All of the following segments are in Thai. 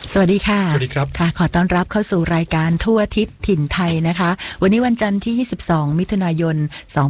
สวัสดีค่ะสวัสดีครับค่ะขอต้อนรับเข้าสู่รายการทั่วทิศถิ่นไทยนะคะวันนี้วันจันทร์ที่22มิถุนายน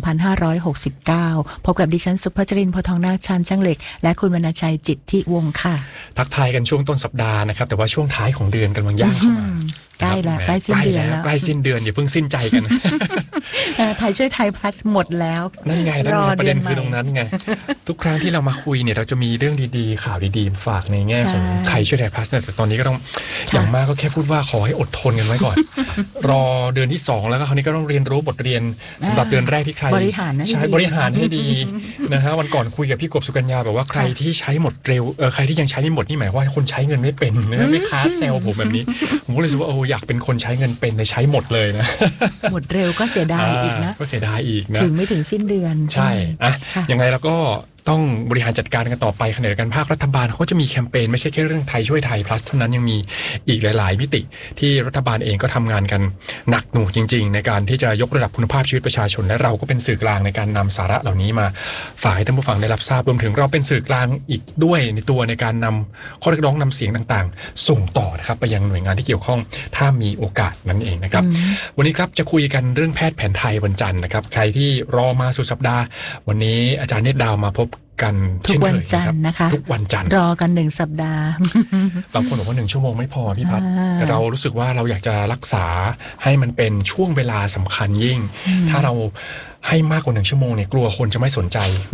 2569พบกับดิฉันสุภจรินทร์ โพธิ์ทองนาคชานช่างเหล็กและคุณวรรณชัยจิตติวงศ์ค่ะทักทายกันช่วงต้นสัปดาห์นะครับแต่ว่าช่วงท้ายของเดือนกำลังย่างเข้ามาใกล้แล้วใกล้สิ้นเดือนแล้วใกล้สิ้นเดือนอย่าเพิ่งสิ้นใจกันไทยช่วยไทยพลัสหมดแล้วนั่นไงประเด็นคือตรงนั้นไงทุกครั้งที่เรามาคุยเนี่ยเราจะมีเรื่องดีๆข่าวดีๆฝากในแง่ของไทยช่วยไทยพลัสแต่ตอนนี้ก็ต้องอย่างมากก็แค่พูดว่าขอให้อดทนกันไว้ก่อนรอเดือนที่2แล้วก็คราวนี้ก็ต้องเรียนรู้บทเรียนสำหรับเดือนแรกที่ใครใช้บริหารให้ดีนะฮะวันก่อนคุยกับพี่กบสุกัญญาแบบว่าใครที่ใช้หมดเร็วใครที่ยังใช้ไม่หมดนี่หมายว่าคนใช้เงินไม่เป็นนะไม่ค้าเซลผมแบบนี้ผมก็เลยรู้สึกว่าอยากเป็นคนใช้เงินเป็นแต่ใช้หมดเลยนะหมดเร็วก็เสียดายอีกนะก็เสียดายอีกนะถึงไม่ถึงสิ้นเดือนใช่อะยังไงแล้วก็ต้องบริหารจัดการกันต่อไปขณะเดียวกันภาครัฐบาลเขาจะมีแคมเปญไม่ใช่แค่เรื่องไทยช่วยไทย plus เท่านั้นยังมีอีกหลายๆมิติที่รัฐบาลเองก็ทำงานกันหนักหน่วงจริงๆในการที่จะยกระดับคุณภาพชีวิตประชาชนและเราก็เป็นสื่อกลางในการนำสาระเหล่านี้มาฝากให้ท่านผู้ฟังได้รับทราบรวมถึงเราเป็นสื่อกลางอีกด้วยในตัวในการนำข้อเรียกร้องนำเสียงต่างๆส่งต่อนะครับไปยังหน่วยงานที่เกี่ยวข้องถ้ามีโอกาสนั่นเองนะครับวันนี้ครับจะคุยกันเรื่องแพทย์แผนไทยวันจันทร์นะครับใครที่รอมาสุดสัปดาห์วันนี้อาจารย์เนตรดาวมาพบกันทุกวันจันทร์นะคะทุกวันจันทร์รอกัน1สัปดาห์บางคนบอกว่า1ชั่วโมงไม่พอพี่พัดแต่เรารู้สึกว่าเราอยากจะรักษาให้มันเป็นช่วงเวลาสำคัญยิ่งถ้าเราให้มากกว่า1ชั่วโมงเนี่ยกลัวคนจะไม่สนใจ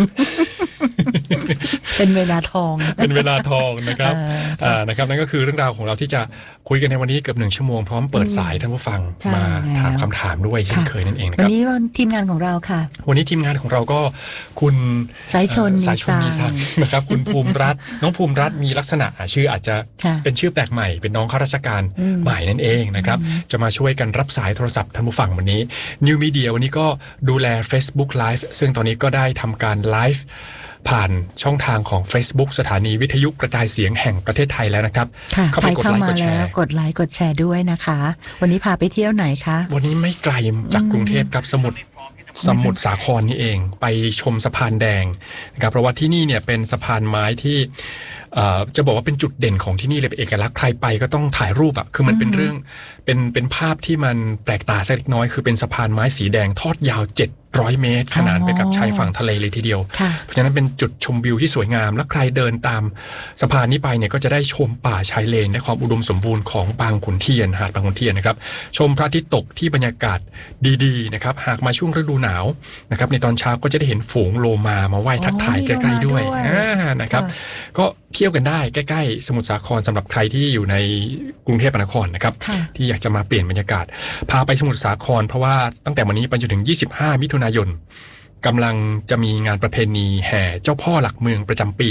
เป็นเวลาทองเป็นเวลาทองนะครับนะครับนั่นก็คือเรื่องราวของเราที่จะคุยกันในวันนี้เกือบ1ชั่วโมงพร้อมเปิดสายท่านผู้ฟังมาถามคำถามด้วยเช่นเคยนั่นเองนะครับวันนี้ทีมงานของเราค่ะวันนี้ทีมงานของเราก็คุณสายชนมีสังนะครับคุณภูมิรัตน์น้องภูมิรัตน์มีลักษณะชื่ออาจจะเป็นชื่อแปลกใหม่เป็นน้องข้าราชการใหม่นั่นเองนะครับจะมาช่วยกันรับสายโทรศัพท์ท่านผู้ฟังวันนี้ New Media วันนี้ก็ดูแล Facebook Live ซึ่งตอนนี้ก็ได้ทำการไลฟ์ผ่านช่องทางของ Facebook สถานีวิทยุกระจายเสียงแห่งประเทศไทยแล้วนะครับเข้าไปกดไลค์กดแชร์กดไลค์กดแชร์ด้วยนะคะวันนี้พาไปเที่ยวไหนคะวันนี้ไม่ไกลจากกรุงเทพครับสมุทรสาครนี่เองไปชมสะพานแดงนะครับเพราะว่าที่นี่เนี่ยเป็นสะพานไม้ที่จะบอกว่าเป็นจุดเด่นของที่นี่เลยเป็นเอกลักษณ์ใครไปก็ต้องถ่ายรูปอะคือมันเป็นเรื่องเป็นภาพที่มันแปลกตาสักเล็กน้อยคือเป็นสะพานไม้สีแดงทอดยาว700 เมตรขนานไปกับชายฝั่งทะเลเลยทีเดียวเพราะฉะนั้นเป็นจุดชมวิวที่สวยงามและใครเดินตามสะพานนี้ไปเนี่ยก็จะได้ชมป่าชายเลนและความอุดมสมบูรณ์ของบางขุนเทียนหาดบางขุนเทียนนะครับชมพระอาทิตย์ตกที่บรรยากาศดีๆนะครับหากมาช่วงฤดูหนาวนะครับในตอนเช้าก็จะได้เห็นฝูงโลมาไหว้ทักทายใกล้ๆด้วยนะครับก็เที่ยวกันได้ใกล้ๆสมุทรสาครสำหรับใครที่อยู่ในกรุงเทพมหานครนะครับที่อยากจะมาเปลี่ยนบรรยากาศพาไปสมุทรสาครเพราะว่าตั้งแต่วันนี้ไปจนถึง25มิถุนายนกำลังจะมีงานประเพณีแห่เจ้าพ่อหลักเมืองประจำปี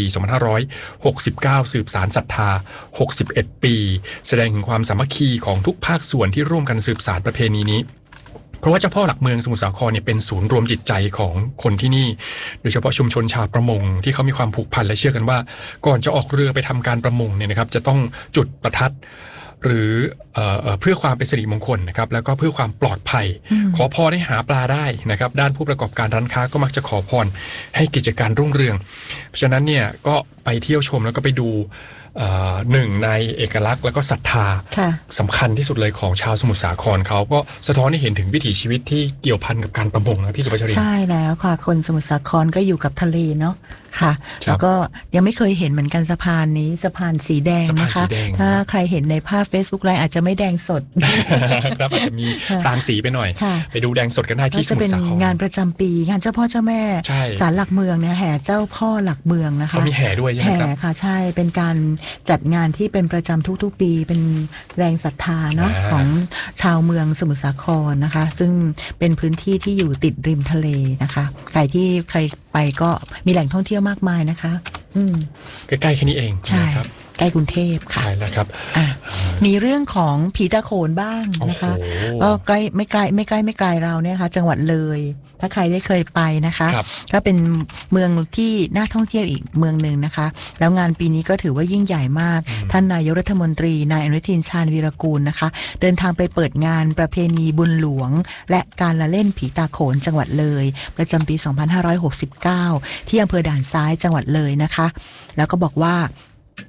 2569สืบสานศรัทธา61ปีแสดงถึงความสามัคคีของทุกภาคส่วนที่ร่วมกันสืบสานประเพณีนี้เพราะว่าเจ้าพ่อหลักเมืองสมุทรสาครเนี่ยเป็นศูนย์รวมจิตใจของคนที่นี่โดยเฉพาะชุมชนชาวประมงที่เขามีความผูกพันและเชื่อกันว่าก่อนจะออกเรือไปทำการประมงเนี่ยนะครับจะต้องจุดประทัดหรือเพื่อความเป็นสิริมงคลนะครับแล้วก็เพื่อความปลอดภัยขอพรให้หาปลาได้นะครับด้านผู้ประกอบการร้านค้าก็มักจะขอพรให้กิจการรุ่งเรืองเพราะฉะนั้นเนี่ยก็ไปเที่ยวชมแล้วก็ไปดูหนึ่งในเอกลักษณ์แล้วก็ศรัทธาสำคัญที่สุดเลยของชาวสมุทรสาครเขาก็สะท้อนให้เห็นถึงวิถีชีวิตที่เกี่ยวพันกับการประมงนะพี่สุภชรินทร์ใช่แล้วค่ะคนสมุทรสาครก็อยู่กับทะเลเนาะค่ะแล้วก็ยังไม่เคยเห็นเหมือนกันสะพานนี้สะพานสีแดงนะคะถ้าใครเห็นในภาพ Facebook ไลน์อาจจะไม่แดงสดครับอาจจะมีพรางสีไปหน่อยไปดูแดงสดกันได้ที่สมุทรสาครจะเป็นงานประจำปีงานเจ้าพ่อเจ้าแม่ศาลหลักเมืองเนี่ยแห่เจ้าพ่อหลักเมืองนะคะเขามีแห่ด้วยใช่ไหมครับแห่ค่ะใช่เป็นการจัดงานที่เป็นประจำทุกๆปีเป็นแรงศรัทธาเนาะของชาวเมืองสมุทรสาครนะคะซึ่งเป็นพื้นที่ที่อยู่ติดริมทะเลนะคะใครที่เคยไปก็มีแหล่งท่องเที่ยวมากมายนะคะใกล้ๆแค่นี้เองใช่ใกล้กรุงเทพค่ะใช่แล้วครับมีเรื่องของผีตาโขนบ้างนะคะก็ใกล้ไม่ไกลเราเนี่ยค่ะจังหวัดเลยถ้าใครได้เคยไปนะคะก็เป็นเมืองที่น่าท่องเที่ยวอีกเมืองหนึ่งนะคะแล้วงานปีนี้ก็ถือว่ายิ่งใหญ่มากท่านนายกรัฐมนตรีนายอนุทินชาญวีรกูลนะคะเดินทางไปเปิดงานประเพณีบุญหลวงและการละเล่นผีตาโขนจังหวัดเลยประจำปี2569ที่อำเภอด่านซ้ายจังหวัดเลยนะคะแล้วก็บอกว่า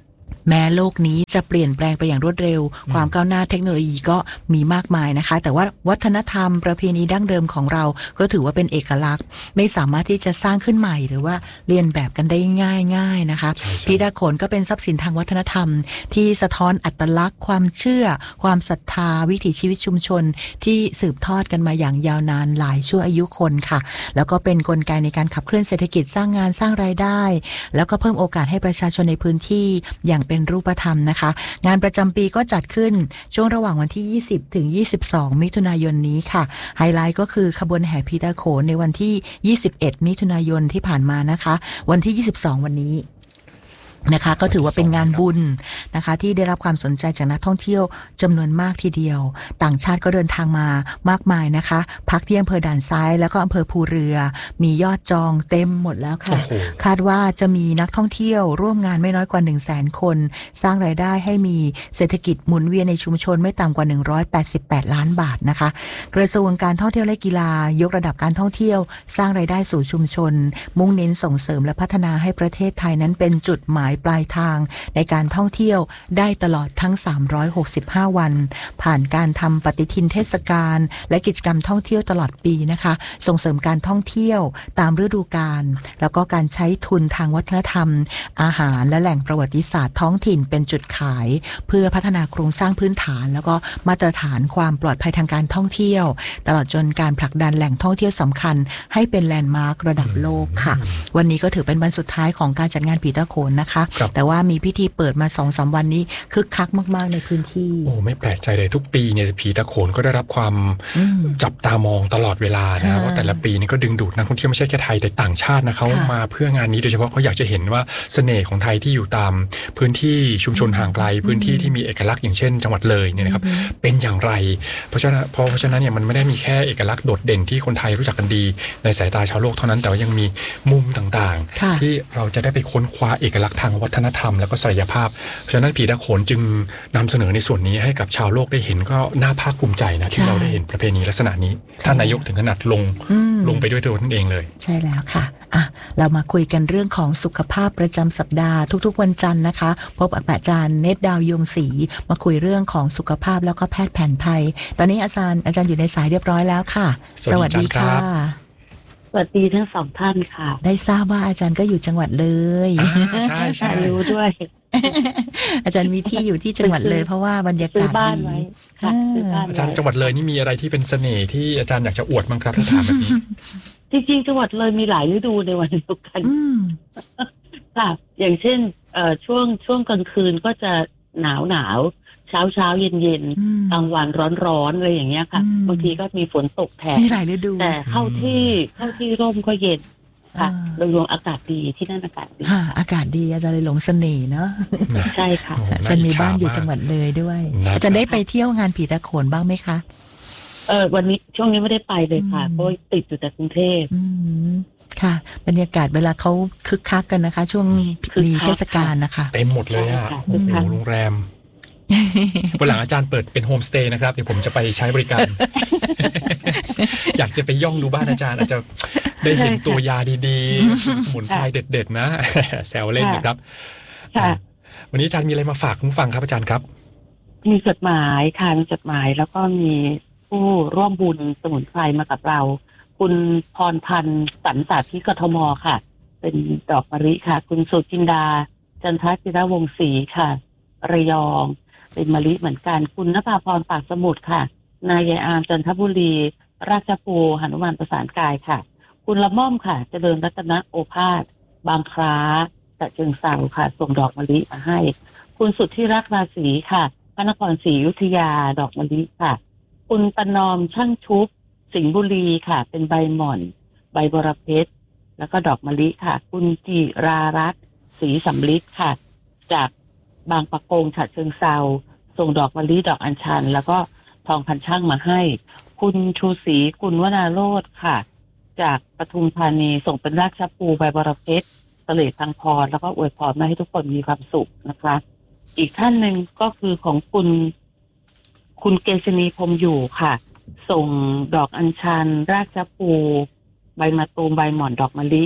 แม้โลกนี้จะเปลี่ยนแปลงไปอย่างรวดเร็วความก้าวหน้าเทคโนโลยีก็มีมากมายนะคะแต่ว่าวัฒนธรรมประเพณีดั้งเดิมของเราก็ถือว่าเป็นเอกลักษณ์ไม่สามารถที่จะสร้างขึ้นใหม่หรือว่าเรียนแบบกันได้ง่ายๆนะคะผีตาโขนก็เป็นทรัพย์สินทางวัฒนธรรมที่สะท้อนอัตลักษณ์ความเชื่อความศรัทธาวิถีชีวิตชุมชนที่สืบทอดกันมาอย่างยาวนานหลายชั่วอายุคนค่ะแล้วก็เป็นกลไกในการขับเคลื่อนเศรษฐกิจสร้างงานสร้างรายได้แล้วก็เพิ่มโอกาสให้ประชาชนในพื้นที่อย่างเป็นรูปธรรมนะคะงานประจำปีก็จัดขึ้นช่วงระหว่างวันที่20ถึง22มิถุนายนนี้ค่ะไฮไลท์ก็คือขบวนแห่ผีตาโขนในวันที่21มิถุนายนที่ผ่านมานะคะวันที่22วันนี้นะคะก็ถือว่าเป็นงานบุญนะคะที่ได้รับความสนใจจากนักท่องเที่ยวจำนวนมากทีเดียวต่างชาติก็เดินทางมามากมายนะคะพักที่อำเภอด่านซ้ายแล้วก็อำเภอภูเรือมียอดจองเต็มหมดแล้วค่ะคาดว่าจะมีนักท่องเที่ยวร่วมงานไม่น้อยกว่า 100,000 คนสร้างรายได้ให้มีเศรษฐกิจหมุนเวียนในชุมชนไม่ต่ำกว่า188ล้านบาทนะคะกระทรวงการท่องเที่ยวและกีฬายกระดับการท่องเที่ยวสร้างรายได้สู่ชุมชนมุ่งเน้นส่งเสริมและพัฒนาให้ประเทศไทยนั้นเป็นจุดหมายปลายทางในการท่องเที่ยวได้ตลอดทั้ง365วันผ่านการทำปฏิทินเทศกาลและกิจกรรมท่องเที่ยวตลอดปีนะคะส่งเสริมการท่องเที่ยวตามฤดูกาลแล้วก็การใช้ทุนทางวัฒนธรรมอาหารและแหล่งประวัติศาสตร์ท้องถิ่นเป็นจุดขายเพื่อพัฒนาโครงสร้างพื้นฐานแล้วก็มาตรฐานความปลอดภัยทางการท่องเที่ยวตลอดจนการผลักดันแหล่งท่องเที่ยวสำคัญให้เป็นแลนด์มาร์คระดับโลกค่ะวันนี้ก็ถือเป็นวันสุดท้ายของการจัดงานผีตาโขนนะคะแต่ว่ามีพิธีเปิดมา 2-3 วันนี้คึกคักมากๆในพื้นที่โอ้ไม่แปลกใจเลยทุกปีเนี่ยผีตาโขนก็ได้รับความจับตามองตลอดเวลานะเพราะแต่ละปีนี่ก็ดึงดูดนักท่องเที่ยวไม่ใช่แค่ไทยแต่ต่างชาตินะเขามาเพื่องานนี้โดยเฉพาะเขาอยากจะเห็นว่าเสน่ห์ของไทยที่อยู่ตามพื้นที่ชุมชนห่างไกลพื้นที่ที่มีเอกลักษณ์อย่างเช่นจังหวัดเลยเนี่ยนะครับเป็นอย่างไรเพราะฉะนั้นเนี่ยมันไม่ได้มีแค่เอกลักษณ์โดดเด่นที่คนไทยรู้จักกันดีในสายตาชาวโลกเท่านั้นแต่ว่ายังมีมุมต่างๆที่เราจะได้ไปค้นคว้าเอกลักษณ์ทางวัฒนธรรมแล้วก็ศักยภาพเพราะฉะนั้นผีตาโขนจึงนำเสนอในส่วนนี้ให้กับชาวโลกได้เห็นก็น่าภาคภูมิใจนะที่เราได้เห็นประเพณีลักษณะนี้ท่านนายกถึงขนาดลงไปด้วยตัวท่านเองเลยใช่แล้วค่ะเรามาคุยกันเรื่องของสุขภาพประจำสัปดาห์ทุกๆวันจันทร์นะคะพบกับอาจารย์เนตรดาวยงศรีมาคุยเรื่องของสุขภาพแล้วก็แพทย์แผนไทยตอนนี้อาจารย์อยู่ในสายเรียบร้อยแล้วค่ะสวัสดีค่ะสวัสดีทั้งสองท่านค่ะได้ทราบว่าอาจารย์ก็อยู่จังหวัดเลยใช่รู้ด้วยอาจารย์มีที่อยู่ที่จังหวัดเลยเพราะว่าบรรยากาศดีค่ะอาจารย์จังหวัดเลยนี่มีอะไรที่เป็นเสน่ห์ที่อาจารย์อยากจะอวดบ้างครับถ้าถามแบบนี้จริงๆจังหวัดเลยมีหลายฤดูในวันเดียวกันค่ะอย่างเช่นช่วงกลางคืนก็จะหนาวเช้าเย็นกลางวันร้อนอะไรอย่างเงี้ยค่ะบางทีก็มีฝนตกแทนแต่เข้าที่ร่มก็เย็นค่ะโดยรวมอากาศดีที่นั่นอากาศดีอากาศดีอาจารย์เลยหลงเสน่ห์เนาะใช่ค่ะอาจารย์มีบ้านอยู่จังหวัดเลยด้วยอาจารย์ได้ไปเที่ยวงานผีตาโขนบ้างไหมคะวันนี้ช่วงนี้ไม่ได้ไปเลยค่ะเพราะติดอยู่แต่กรุงเทพค่ะบรรยากาศเวลาเขาคึกคักกันนะคะช่วงมีเทศกาลนะคะเต็มหมดเลยโรงแรมวันหลังอาจารย์เปิดเป็นโฮมสเตย์นะครับเดี๋ยวผมจะไปใช้บริการอยากจะไปย่องดูบ้านอาจารย์อาจจะได้เห็นตัวยาดีๆสมุนไพรเด็ดๆนะแซวเล่นนะครับวันนี้อาจารย์มีอะไรมาฝากคุณฟังครับอาจารย์ครับมีจดหมายค่ะมีจดหมายแล้วก็มีผู้ร่วมบุญสมุนไพรมากับเราคุณพรพันธ์สันสาธิกทมค่ะเป็นดอกมะลิค่ะคุณสุจินดาจันทจิรวงศ์ศรีค่ะระยองเป็นมะลิเหมือนกันคุณณภาพรปากสมุทรค่ะนายอามจันทบุรีราชภูหนุมานประสานกายค่ะคุณละม่อมค่ะเจริญรัตนโอภาสบางคล้าฉะเชิงเทราค่ะส่งดอกมะลิมาให้คุณสุทธิรักษ์ราศีค่ะพระนครศรีอยุธยาดอกมะลิค่ะคุณประนอมช่างชุบสิงห์บุรีค่ะเป็นใบหม่อนใบบรเพชรแล้วก็ดอกมะลิค่ะคุณจิรารัตน์ศรีสำลิดค่ะจากบางปะกงฉะเชิงเทราส่งดอกมะลิดอกอัญชันแล้วก็ทองพันช่างมาให้คุณชูศรีกุลวนาโรจน์ค่ะจากปทุมธานีส่งเป็นราชภูใบบรเพชรเสลดทางพรแล้วก็อวยพรมาให้ทุกคนมีความสุขนะคะอีกท่านหนึ่งก็คือของคุณเกษณีพรมอยู่ค่ะส่งดอกอัญชันราชภูใบมะตูมใบหม่อนดอกมะลิ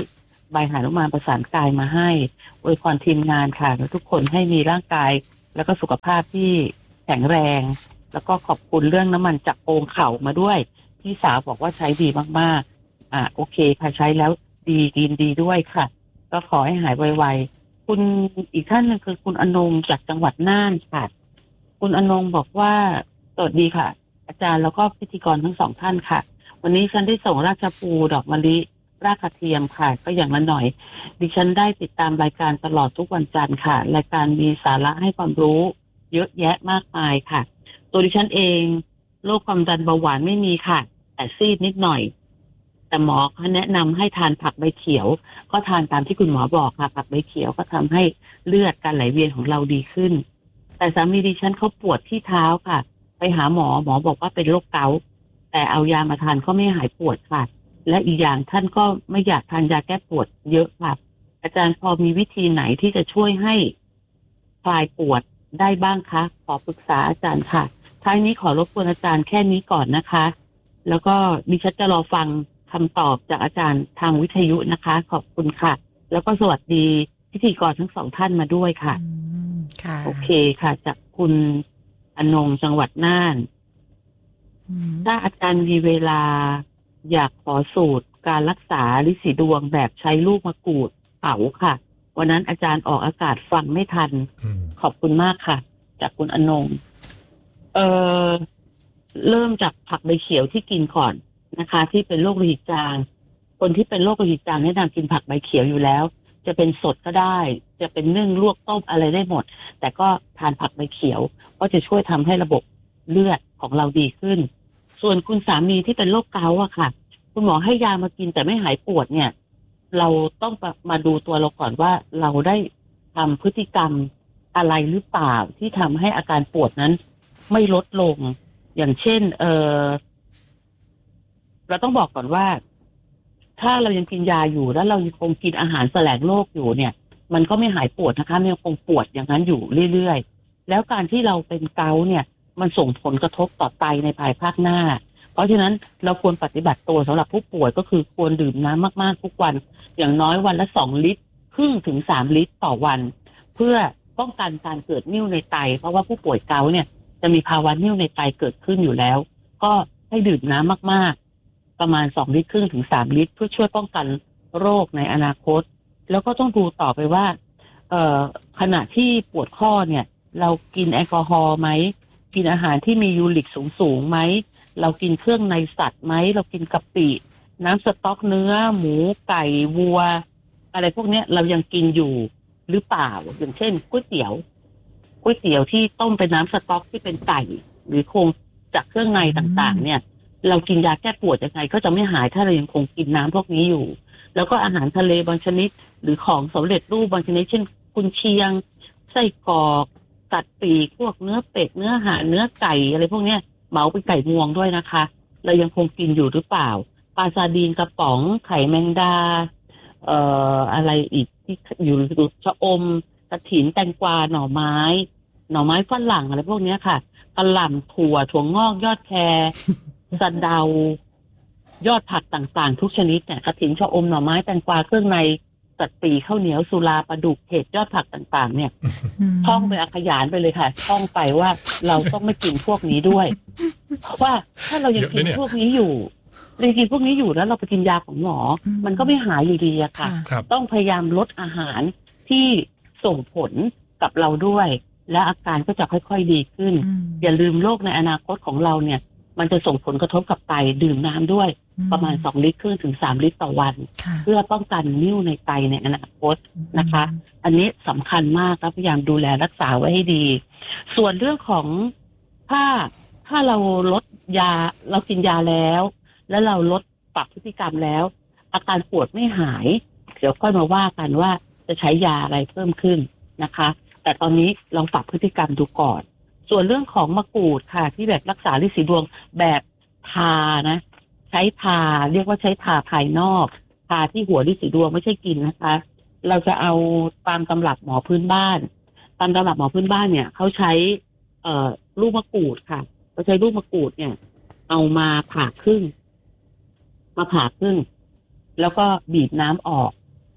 ใบหนุมานประสานกายมาให้อวยพรทีมงานค่ะและทุกคนให้มีร่างกายแล้วก็สุขภาพที่แข็งแรงแล้วก็ขอบคุณเรื่องน้ำมันจากโกงเข่ามาด้วยพี่สาวบอกว่าใช้ดีมากๆโอเคค่ะใช้แล้วดีด้วยค่ะก็ขอให้หายไวๆคุณอีกท่านนึงคือคุณอนงจากจังหวัดน่านค่ะคุณอนงบอกว่าสวัสดีค่ะอาจารย์แล้วก็พิธีกรทั้งสองท่านค่ะวันนี้ฉันได้ส่งราชภูดอกมะลิรากกระเทียมค่ะก็อย่างละหน่อยดิฉันได้ติดตามรายการตลอดทุกวันจันทร์ค่ะรายการมีสาระให้ความรู้เยอะแยะมากมายค่ะตัวดิฉันเองโรคความดันเบาหวานไม่มีค่ะแต่ซีดนิดหน่อยแต่หมอเขาแนะนำให้ทานผักใบเขียวก็ทานตามที่คุณหมอบอกค่ะผักใบเขียวก็ทำให้เลือดการไหลเวียนของเราดีขึ้นแต่สามีดิฉันเขาปวดที่เท้าค่ะไปหาหมอบอกว่าเป็นโรคเกาต์แต่เอายามาทานก็ไม่หายปวดค่ะและอีกอย่างท่านก็ไม่อยากทานยาแก้ปวดเยอะค่ะอาจารย์พอมีวิธีไหนที่จะช่วยให้คลายปวดได้บ้างคะขอปรึกษาอาจารย์ค่ะท้ายนี้ขอรบกวนอาจารย์แค่นี้ก่อนนะคะแล้วก็ดิฉันจะรอฟังคำตอบจากอาจารย์ทางวิทยุนะคะขอบคุณค่ะแล้วก็สวัสดีพิธีกรทั้งสองท่านมาด้วยค่ะโอเคค่ะจากคุณอนงจังหวัดน่านถ้าอาจารย์มีเวลาอยากขอสูตรการรักษาฤทธิ์สีดวงแบบใช้ลูกมะกรูดเผาค่ะวันนั้นอาจารย์ออกอากาศฟังไม่ทันขอบคุณมากค่ะจากคุณอนงเริ่มจากผักใบเขียวที่กินก่อนนะคะที่เป็นโรคโลหิตจางคนที่เป็นโรคโลหิตจางแนะนำกินผักใบเขียวอยู่แล้วจะเป็นสดก็ได้จะเป็นนึ่งลวกต้มอะไรได้หมดแต่ก็ทานผักใบเขียวก็จะช่วยทำให้ระบบเลือดของเราดีขึ้นส่วนคุณสามีที่เป็นโรคเกาต์อะค่ะคุณหมอให้ยามากินแต่ไม่หายปวดเนี่ยเราต้องมาดูตัวเราก่อนว่าเราได้ทำพฤติกรรมอะไรหรือเปล่าที่ทำให้อาการปวดนั้นไม่ลดลงอย่างเช่นเราต้องบอกก่อนว่าถ้าเรายังกินยาอยู่แล้วเรายังคงกินอาหารแสลงโรคอยู่เนี่ยมันก็ไม่หายปวดนะคะมันยังคงปวดอย่างนั้นอยู่เรื่อยๆแล้วการที่เราเป็นเกาต์เนี่ยมันส่งผลกระทบต่อไตในภายภาคหน้าเพราะฉะนั้นเราควรปฏิบัติตัวสำหรับผู้ป่วยก็คือควรดื่มน้ำมากๆทุกวันอย่างน้อยวันละ2 ลิตรครึ่งถึง3 ลิตรต่อวันเพื่อป้องกันการเกิดนิ่วในไตเพราะว่าผู้ป่วยเกาต์เนี่ยจะมีภาวะนิ่วในไตเกิดขึ้นอยู่แล้วก็ให้ดื่มน้ำมากๆประมาณ2 ลิตรครึ่งถึง3 ลิตรเพื่อช่วยป้องกันโรคในอนาคตแล้วก็ต้องดูต่อไปว่าขณะที่ปวดข้อเนี่ยเรากินแอลกอฮอล์ไหมกินอาหารที่มียูริกสูงไหมเรากินเครื่องในสัตว์ไหมเรากินกะปิน้ำสต๊อกเนื้อหมูไก่วัวอะไรพวกนี้เรายังกินอยู่หรือเปล่าอย่างเช่นก๋วยเตี๋ยวที่ต้มเป็นน้ำสต๊อกที่เป็นไก่หรือโครงจากเครื่องในต่างๆเนี่ยเรากินยาแก้ปวดยังไงก็จะไม่หายถ้าเรายังคงกินน้ำพวกนี้อยู่แล้วก็อาหารทะเลบางชนิดหรือของสำเร็จรูปบางชนิดเช่นกุนเชียงไส้กรอกตัดปีกพวกเนื้อเป็ดเนื้อห่านเนื้อไก่อะไรพวกเนี้ยเหมาเป็นไก่งวงด้วยนะคะเรายังคงกินอยู่หรือเปล่าปลาซาดีนกระป๋องไข่แมงดาอะไรอีกที่อยู่ชะอมกระถินแตงกวาหน่อไม้ฝรั่งอะไรพวกนี้ค่ะกระหล่ำถั่วงอกยอดแครสะเดายอดผักต่างๆทุกชนิดเนี่ยกระถินชะอมหน่อไม้แตงกวาเครื่องในตัดปีข้าวเหนียวสุราปลาดุกเห็ดยอดผักต่างๆเนี่ยท่องไปขยานไปเลยค่ะท่องไปว่าเราต้องไม่กินพวกนี้ด้วยเพราะว่าถ้าเรายังกินพวกนี้อยู่แล้วเราไปกินยาของหมอมันก็ไม่หายอยู่ดีอะค่ะต้องพยายามลดอาหารที่ส่งผลกับเราด้วยและอาการก็จะค่อยๆดีขึ้นอย่าลืมโรคในอนาคตของเราเนี่ยมันจะส่งผลกระทบกับไตดื่มน้ำด้วยประมาณ2 ลิตรครึ่งถึง3 ลิตรต่อวันเพื่อป้องกันนิ่วในไตในอนาคตนะคะอันนี้สำคัญมากครับพยายามดูแลรักษาไว้ให้ดีส่วนเรื่องของถ้าเราลดยาเรากินยาแล้วเราลดปรับพฤติกรรมแล้วอาการปวดไม่หายเดี๋ยวค่อยมาว่ากันว่าจะใช้ยาอะไรเพิ่มขึ้นนะคะแต่ตอนนี้ลองปรับพฤติกรรมดูก่อนส่วนเรื่องของมะกรูดค่ะที่แบบรักษาฤทธิ์สีดวงแบบทานะใช้ทาเรียกว่าใช้ทาภายนอกทาที่หัวฤทธิ์สีดวงไม่ใช่กินนะคะเราจะเอาตามตำรับหมอพื้นบ้านเนี่ยเขาใช้ลูกมะกรูดค่ะเขาใช้ลูกมะกรูดเนี่ยเอามาผ่าครึ่งแล้วก็บีบน้ำออก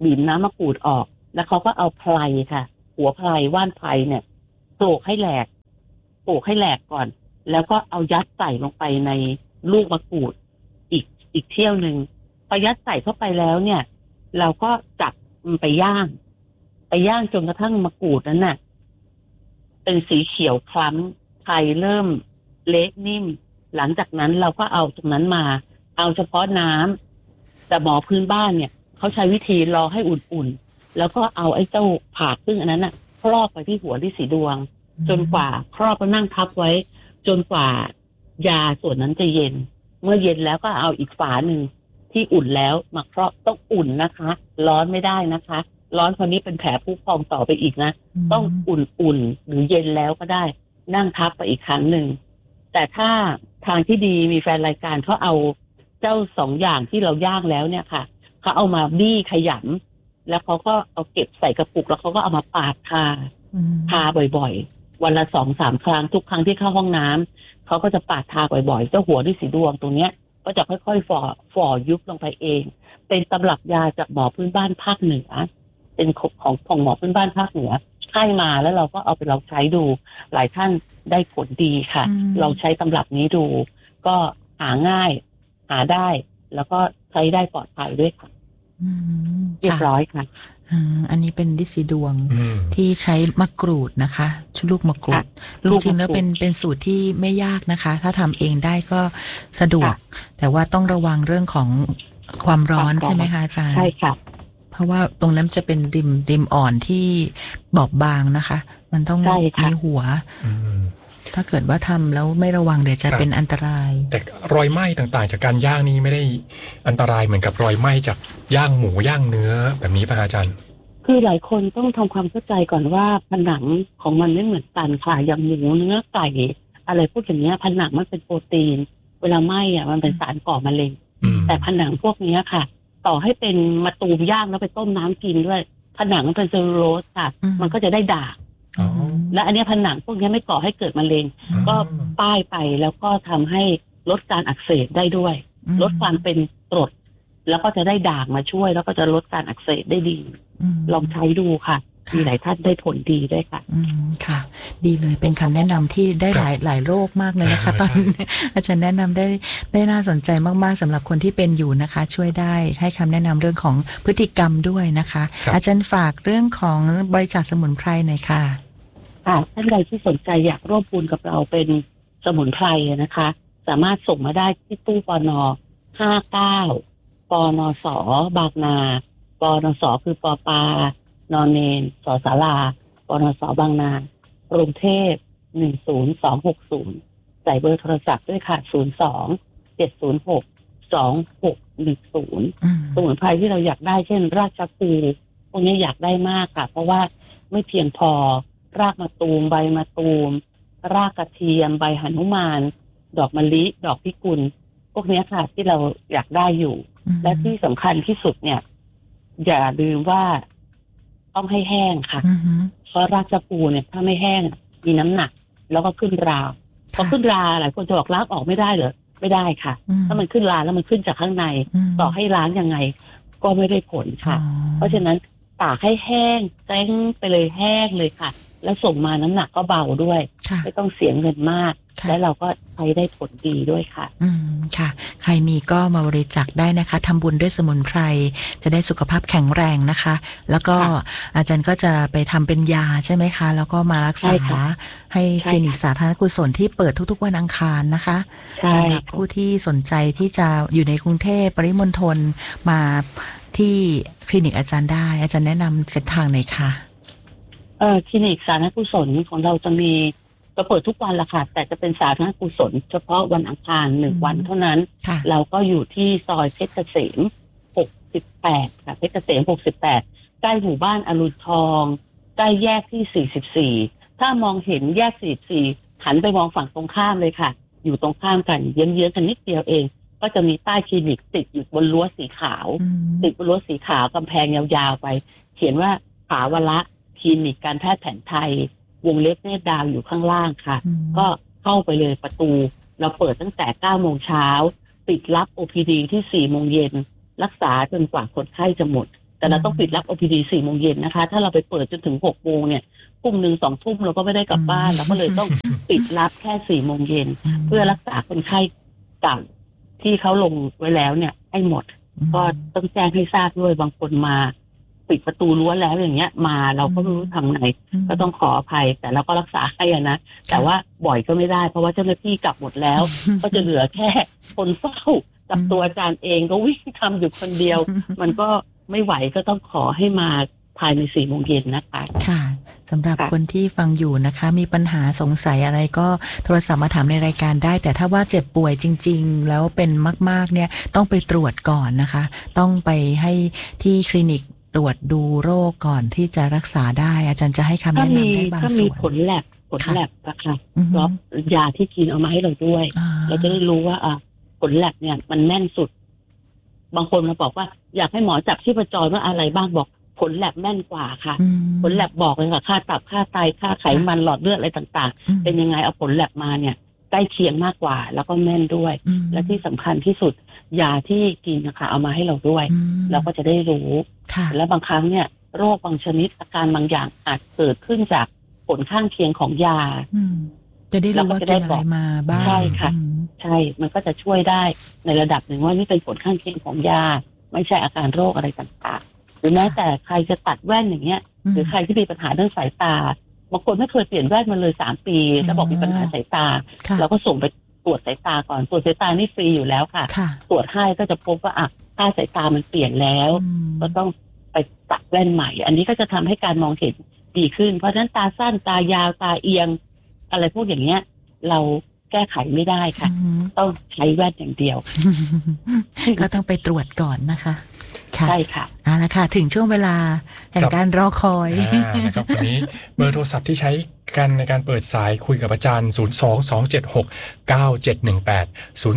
บีบน้ำมะกรูดออกแล้วเขาก็เอาไพรค่ะ หัวไพรว่านไพรเนี่ยโขลกให้แหลกก่อนแล้วก็เอายัดใส่ลงไปในลูกมะกรูดอีกเที่ยวนึงพอยัดใส่เข้าไปแล้วเนี่ยเราก็จับมันไปย่างจนกระทั่งมะกรูดนั้นน่ะเป็นสีเขียวคล้ำไพรเริ่มเละนิ่มหลังจากนั้นเราก็เอาตรงนั้นมาเอาเฉพาะน้ำแต่หมอพื้นบ้านเนี่ยเขาใช้วิธีรอให้อุ่นๆแล้วก็เอาไอ้เจ้าผ่าครึ่งอันนั้นน่ะครอบไปที่หัวฤๅษีดวงจนกว่าครอบแล้วนั่งทับไว้จนกว่ายาส่วนนั้นจะเย็นเมื่อเย็นแล้วก็เอาอีกฝาหนึ่งที่อุ่นแล้วมาครอบต้องอุ่นนะคะร้อนไม่ได้นะคะร้อนคนนี้เป็นแผลพุพองต่อไปอีกนะต้องอุ่นหรือเย็นแล้วก็ได้นั่งทับไปอีกครั้งหนึ่งแต่ถ้าทางที่ดีมีแฟนรายการเขาเอาเจ้า2 อย่างที่เราย่างแล้วเนี่ยค่ะเขาเอามาบี้ขยำแล้วเขาก็เอาเก็บใส่กระปุกแล้วเขาก็เอามาปาดทาบ่อยๆวันละ 2-3 ครั้งทุกครั้งที่เข้าห้องน้ำเขาก็จะปาดทาบ่อยๆเจ้าหัวฤๅษีดวงตรงเนี้ยก็จะค่อยๆฝ่อยุบลงไปเองเป็นตำรับยาจากหมอพื้นบ้านภาคเหนือเป็นของหมอพื้นบ้านภาคเหนือให้มาแล้วเราก็เอาไปลองใช้ดูหลายท่านได้ผลดีค่ะเราใช้ตำรับนี้ดูก็หาง่ายหาได้แล้วก็ใช้ได้ปลอดภัยด้วยค่ะเรียบร้อยค่ะอันนี้เป็นฤๅษีดวงที่ใช้มะกรูดนะคะลูกมะกรูดจริงๆแล้วเป็นสูตรที่ไม่ยากนะคะถ้าทำเองได้ก็สะดวกแต่ว่าต้องระวังเรื่องของความร้อนใช่ไหมคะอาจารย์ใช่ค่ะเพราะว่าตรงนั้นจะเป็นริมอ่อนที่บอบบางนะคะมันต้องมีหัวถ้าเกิดว่าทำแล้วไม่ระวังเดี๋ยวจะเป็นอันตรายแต่รอยไหม้ต่างๆจากการย่างนี้ไม่ได้อันตรายเหมือนกับรอยไหม้จากย่างหมูย่างเนื้อแบบนี้ป่ะอาจารย์คือหลายคนต้องทำความเข้าใจก่อนว่าผนังของมันไม่เหมือนกันค่ะอย่างหมูเนื้อไก่อะไรพวกอย่างเนี้ยผนังมันเป็นโปรตีนเวลาไหม้อ่ะมันเป็นสารก่อมะเร็งแต่ผนังพวกนี้ค่ะต่อให้เป็นมะตูมย่างแล้วไปต้มน้ำกินด้วยผนังมันเป็นเซลลูโลสค่ะมันก็จะได้ด่างและอันนี้ผนังพวกนี้ไม่ก่อให้เกิดมะเร็งก็ป้ายไปแล้วก็ทำให้ลดการอักเสบได้ด้วยลดความเป็นกรดแล้วก็จะได้ด่างมาช่วยแล้วก็จะลดการอักเสบได้ดีลองใช้ดูค่ะมีหลายท่านได้ผลดีด้วยค่ะค่ะดีเลยเป็นคำแนะนำที่ได้หลายโรคมากเลยนะคะตอนอาจารย์แนะนำได้น่าสนใจมากๆสำหรับคนที่เป็นอยู่นะคะช่วยได้ให้คำแนะนำเรื่องของพฤติกรรมด้วยนะคะอาจารย์ฝากเรื่องของบริจาคสมุนไพรหน่อยค่ะท่านใดที่สนใจอยากร่วมบุญกับเราเป็นสมุนไพรนะคะสามารถส่งมาได้ที่ตู้ปน59ปนสบางนาปนสคือปปานเนนสศาลาปนสบางนากรุงเทพ10260ใส่เบอร์โทรศัพท์ด้วยค่ะ02-706-2610สมุนไพรที่เราอยากได้เช่นรากชะพูพวกนี้อยากได้มากค่ะเพราะว่าไม่เพียงพอรากมะตูมใบมะตูมรากกระเทียมใบหนุมานดอกมะลิดอกพิกุลพวกนี้ค่ะที่เราอยากได้อยู่และที่สำคัญที่สุดเนี่ยอย่าลืมว่าต้องให้แห้งค่ะเพราะรากชะพูเนี่ยถ้าไม่แห้งมีน้ำหนักแล้วก็ขึ้นราพอขึ้นราหลายคนจะบอกล้างออกไม่ได้เหรอไม่ได้ค่ะถ้ามันขึ้นราแล้วมันขึ้นจากข้างในต่อให้ล้างยังไงก็ไม่ได้ผลค่ะเพราะฉะนั้นตากให้แห้งแจ้งไปเลยแห้งเลยค่ะแล้วส่งมาน้ำหนักก็เบาด้วยไม่ต้องเสียเงินมากและเราก็ใช้ได้ผลดีด้วยค่ะค่ะใครมีก็มาบริจาคได้นะคะทำบุญด้วยสมุนไพรจะได้สุขภาพแข็งแรงนะคะแล้วก็อาจารย์ก็จะไปทำเป็นยาใช่ไหมคะแล้วก็มารักษาให้คลินิกสาธารณกุศลที่เปิดทุกๆวันอังคารนะคะสำหรับผู้ที่สนใจที่จะอยู่ในกรุงเทพปริมณฑลมาที่คลินิกอาจารย์ได้อาจารย์แนะนำเส้นทางไหนคะคลินิกสาธารณกุศลของเราจะมีเปิดทุกวันละค่ะแต่จะเป็นสาธารณกุศลเฉพาะวันอังคาร1วันเท่านั้นเราก็อยู่ที่ซอยเพชรเกษม68ค่ะเพชรเกษม68ใกล้หมู่บ้านอรุณทองใกล้แยกที่44ถ้ามองเห็นแยก44หันไปมองฝั่งตรงข้ามเลยค่ะอยู่ตรงข้ามกันเยื้องๆกันนิดเดียวเองก็จะมีป้ายคลินิกติดอยู่บนรั้วสีขาวติดบนรั้วสีขาวกำแพงยาวๆไปเขียนว่าภาวละคลินิกการแพทย์แผนไทยวงเล็บเนี่ยดาวอยู่ข้างล่างค่ะก็เข้าไปเลยประตูเราเปิดตั้งแต่ 9 โมงเช้าปิดรับ OPD ที่ 4 โมงเย็นรักษาจนกว่าคนไข้จะหมดแต่เราต้องปิดรับ OPD 4 โมงเย็นนะคะถ้าเราไปเปิดจนถึง6 โมงเนี่ยทุ่มนึง2 ทุ่มเราก็ไม่ได้กลับบ้านเราก็เลยต้องปิดรับแค่4 โมงเย็นเพื่อรักษาคนไข้เก่าที่เขาลงไว้แล้วเนี่ยให้หมดก็ต้องแจ้งให้ทราบด้วยบางคนมาปิดประตูรั้วแล้วอย่างเงี้ยมาเราก็ไม่รู้ทำไงก็ต้องขออภัยแต่เราก็รักษาให้นะแต่ว่าบ่อยก็ไม่ได้เพราะว่าเจ้าหน้าที่กลับหมดแล้วก็จะเหลือแค่คนเฝ้ากับตัวอาจารย์เองก็วิ่งทำอยู่คนเดียวมันก็ไม่ไหวก็ต้องขอให้มาภายใน4 โมงเย็นนะคะค่ะสำหรับคนที่ฟังอยู่นะคะมีปัญหาสงสัยอะไรก็โทรศัพท์มาถามในรายการได้แต่ถ้าว่าเจ็บป่วยจริงๆแล้วเป็นมากๆเนี่ยต้องไปตรวจก่อนนะคะต้องไปให้ที่คลินิกตรวจดูโรคก่อนที่จะรักษาได้อาจารย์จะให้คำแนะนำได้บางส่วนถ้ามีผลแลบนะคะแล้วยาที่กินเอามาให้เราด้วยเราจะได้รู้ว่าผลแลบเนี่ยมันแน่นสุดบางคนมาบอกว่าอยากให้หมอจับชีพจรว่าอะไรบ้างบอกผลแลบแม่นกว่าค่ะผลแลบบอกเลยค่ะค่าตับค่าไตค่าไขมันหลอดเลือดอะไรต่างๆเป็นยังไงเอาผลแลบมาเนี่ยใกล้เคียงมากกว่าแล้วก็แม่นด้วยและที่สำคัญที่สุดยาที่กินนะคะเอามาให้เราด้วยเราก็จะได้รู้และบางครั้งเนี่ยโรคบางชนิดอาการบางอย่างอาจเกิดขึ้นจากผลข้างเคียงของยาจะได้รู้ว่ากินอะไรมาบ้างใช่ค่ะใช่มันก็จะช่วยได้ในระดับหนึ่งว่านี่เป็นผลข้างเคียงของยาไม่ใช่อาการโรคอะไรต่างๆหรือแม้แต่ใครจะตัดแว่นอย่างเงี้ยหรือใครที่มีปัญหาเรื่องสายตาบางคนไม่เคยเปลี่ยนแว่นมาเลย3 ปีแล้วบอกมีปัญหาสายตาเราก็ส่งไปตรวจสายตาก่อนตรวจสายตานี่ฟรีอยู่แล้วค่ะตรวจให้ก็จะพบว่าค่าสายตามันเปลี่ยนแล้วก็ต้องไปตัดแว่นใหม่อันนี้ก็จะทำให้การมองเห็นดีขึ้นเพราะฉะนั้นตาสั้นตายาวตาเอียงอะไรพวกอย่างเงี้ยเราแก้ไขไม่ได้ค่ะต้องใช้แว่นอย่างเดียวก็ต้องไปตรวจก่อนนะคะใช่ค่ะเอาละค่ะถึงช่วงเวลาแห่งการรอคอยนะครับวันนี้เบอร์โทรศัพท์ที่ใช้กันในการเปิดสายคุยกับอาจารย์022769718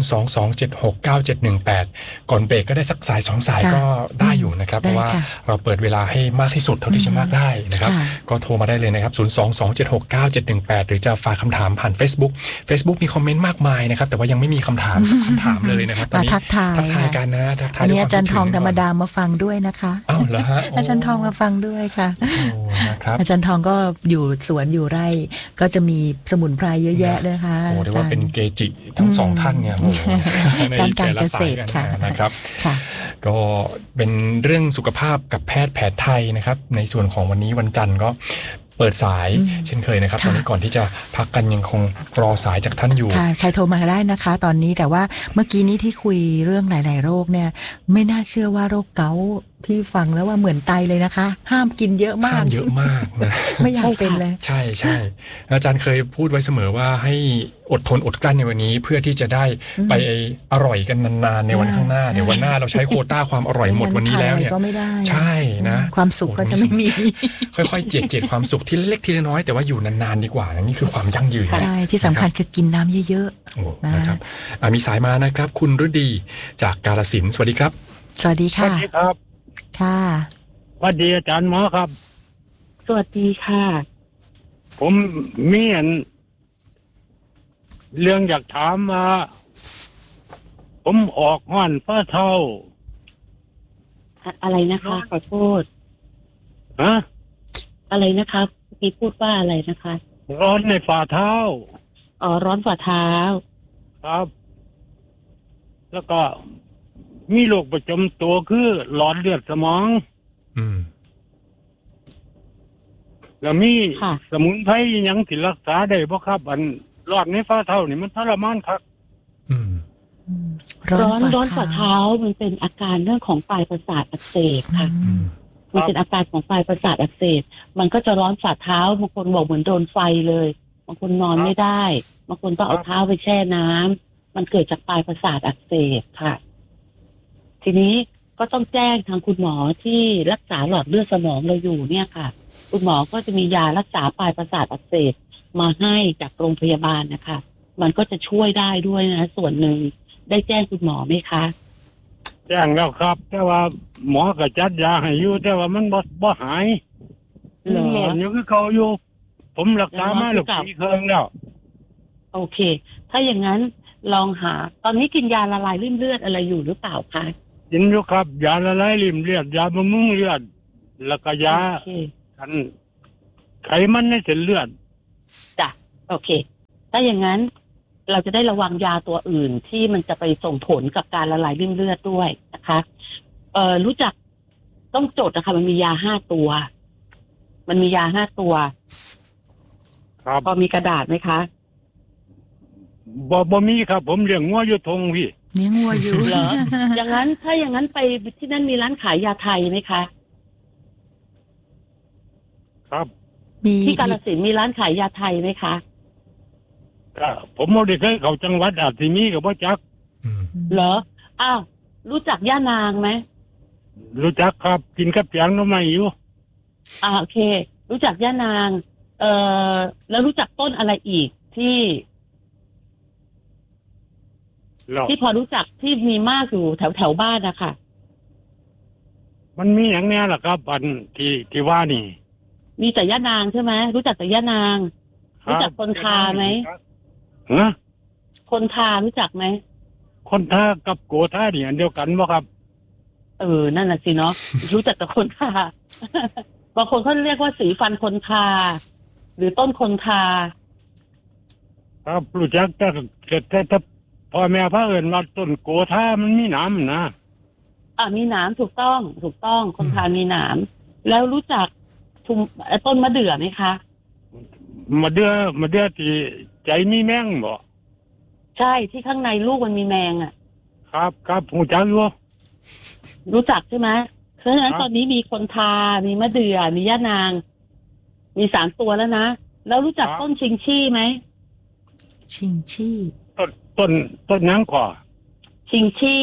022769718ก่อนเบรกก็ได้สักสาย2 สายก็ได้อยู่นะครับเพราะว่าเราเปิดเวลาให้มากที่สุดเท่าที่จะมากได้นะครับก็โทรมาได้เลยนะครับ022769718หรือจะฝากคำถามผ่าน Facebook มีคอมเมนต์มากมายนะครับแต่ว่ายังไม่มีคำถามเลยนะครับตอนนี้ทักทายกันนะทักทายด้วยอาจารย์ทองธรรมดามาฟังด้วยนะคะอ้าวเหรอฮะอาจารย์ทองมาฟังด้วยค่ะอาจารย์ทองก็อยู่สวนอยู่ไร่ก็จะมีสมุนไพรเยอะแยะเลยค่ะโอ้เรียกว่าเป็นเกจิทั้ง2 ท่านเนี่ยในการเกษตรค่ะนะครับก็เป็นเรื่องสุขภาพกับแพทย์แผนไทยนะครับในส่วนของวันนี้วันจันทร์ก็เปิดสายเช่นเคยนะครับตอนนี้ก่อนที่จะพักกันยังคงรอสายจากท่านอยู่ใครโทรมาได้นะคะตอนนี้แต่ว่าเมื่อกี้นี้ที่คุยเรื่องหลายๆโรคเนี่ยไม่น่าเชื่อว่าโรคเกาต์ที่ฟังแล้วว่าเหมือนไตเลยนะคะห้ามกินเยอะมากห้ามเยอะมากนะไม่อยากเป็นเลยใช่อาจารย์เคยพูดไว้เสมอว่าให้อดทนอดกลั้นในวันนี้เพื่อที่จะได้ไปอร่อยกันนานๆในวันข้างหน้าเดี๋ยววันหน้าเราใช้โควต้าความอร่อยหมดวันนี้แล้วเนี่ยใช่นะความสุขก็จะไม่มีค่อยๆเจียดความสุขที่เล็กทีละน้อยแต่ว่าอยู่นานๆดีกว่านี่คือความยั่งยืนใช่ที่สำคัญคือกินน้ำเยอะๆนะครับมีสายมานะครับคุณฤดีจากกาฬสินธุ์สวัสดีครับสวัสดีค่ะสวัสดีครับค่ะสวัสดีอาจารย์หมอครับสวัสดีค่ะผมมีเรื่องอยากถามว่าผมออกห้อนฝ้าเท้าอะไรนะคะขอโทษอะไรนะคะพี่พูดว่าอะไรนะคะร้อนในฝ่าเท้าร้อนฝ่าเท้าครับแล้วก็มีโรคประจำตัวคือหลอดเลือดสมองแล้วมีสมุนไพรยังที่รักษาได้บ่ครับหลอดในฝ่าเท้านี่มันทรมานครับร้อนฝ่าเท้ามันเป็นอาการเรื่องของปลายประสาทอักเสบค่ะมันเป็นอาการของปลายประสาทอักเสบมันก็จะร้อนฝ่าเท้าบางคนบอกเหมือนโดนไฟเลยบางคนนอนไม่ได้บางคนต้องเอาเท้าไปแช่น้ำมันเกิดจากปลายประสาทอักเสบค่ะทีนี้ก็ต้องแจ้งทางคุณหมอที่รักษาหลอดเลือดสมองเราอยู่เนี่ยค่ะคุณหมอก็จะมียารักษาปลายประสาทอักเสบมาให้จากโรงพยาบาลนะคะมันก็จะช่วยได้ด้วยนะส่วนหนึ่งได้แจ้งคุณหมอไหมคะแจ้งแล้วครับแต่ว่าหมอก็จัดยาให้อยู่แต่ว่ามันบ่หายหลอดอยู่คือเขาอยู่ผมรักษามาหลายปีครั้งแล้วโอเคถ้าอย่างนั้นลองหาตอนนี้กินยาละลายริ่มเลือดอะไรอยู่หรือเปล่าคะกินอยู่ครับยาละลายริ่มเลือดยาบำรุงเลือดแล้วก็ยากันไขมันในเส้นเลือดจ้ะโอเคถ้าอย่างนั้นเราจะได้ระวังยาตัวอื่นที่มันจะไปส่งผลกับการละลายริ่มเลือดด้วยนะคะรู้จักต้องจดนะคะมันมียา5 ตัวมันมียา5 ตัวครับพอมีกระดาษไหมคะบ่มีครับผมเลี้ยงงัวอยู่ทงพี่เลี้ยงงัวอยู่เหรอ อย่างนั้นถ้าอย่างนั้นไปที่นั่นมีร้านขายยาไทยไหมคะครับที่กาฬสินธุ์มีร้านขายยาไทยไหมคะผมไม่ได้เคยเข้าจังหวัดอาจจะมีกับพ่อจักเหรออ้าวรู้จักย่านางไหมรู้จักครับกินกับแกงน้ำมันอยู่โอเครู้จักย่านางแล้วรู้จักต้นอะไรอีกที่พอรู้จักที่มีมากอยู่แถวบ้านนะคะมันมีอย่างนี้แหละครับอันที่ว่านี่มีแต่ย่านางใช่ไหมรู้จักแต่ย่านางรู้จักคนทาไหมคนทารู้จักไหมคนทากับโกธานี่อันเดียวกันบ่ครับนั่นน่ะสิเนาะ รู้จักแต่คนทาบางคนเขาเรียกว่าสีฟันคนทาหรือต้นคนทาครับรู้จักแต่พ่อแม่พระเอิญว่าต้นโกธามันมีหนามนะมีหนามถูกต้องคนทามีหนามแล้วรู้จักต้นมะเดื่อไหมคะมะเดื่อที่ใจมีแมงบ่ใช่ที่ข้างในลูกมันมีแมงอ่ะครับรู้จักอยู่รู้จักใช่ไหมเพราะฉะนั้นตอนนี้มีคนทามีมะเดื่อมีย่านางมี3 ตัวแล้วนะแล้วรู้จักต้นชิงชี่ไหมชิงชี่ต้นยังก่อชิงชี่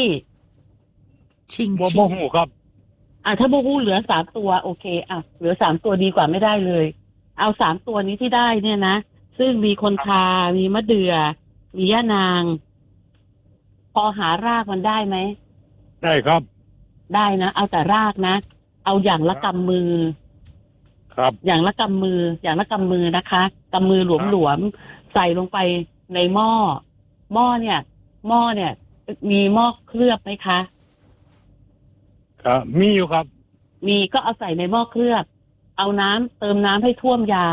บ่ฮู้ครับถ้าบ่ฮู้เหลือ3 ตัวโอเคเหลือ3 ตัวดีกว่าไม่ได้เลยเอา3 ตัวนี้ที่ได้เนี่ยนะซึ่งมีคนทามีมะเดื่อมีย่านางพอหารากมันได้ไหมได้ครับได้นะเอาแต่รากนะเอาอย่างละกำมือครับอย่างละกำมือนะคะกำมือหลวมๆใส่ลงไปในหม้อเนี่ยมีหม้อเคลือบไหมคะครับมีอยู่ครับมีก็เอาใส่ในหม้อเคลือบเอาเติมน้ำให้ท่วมยา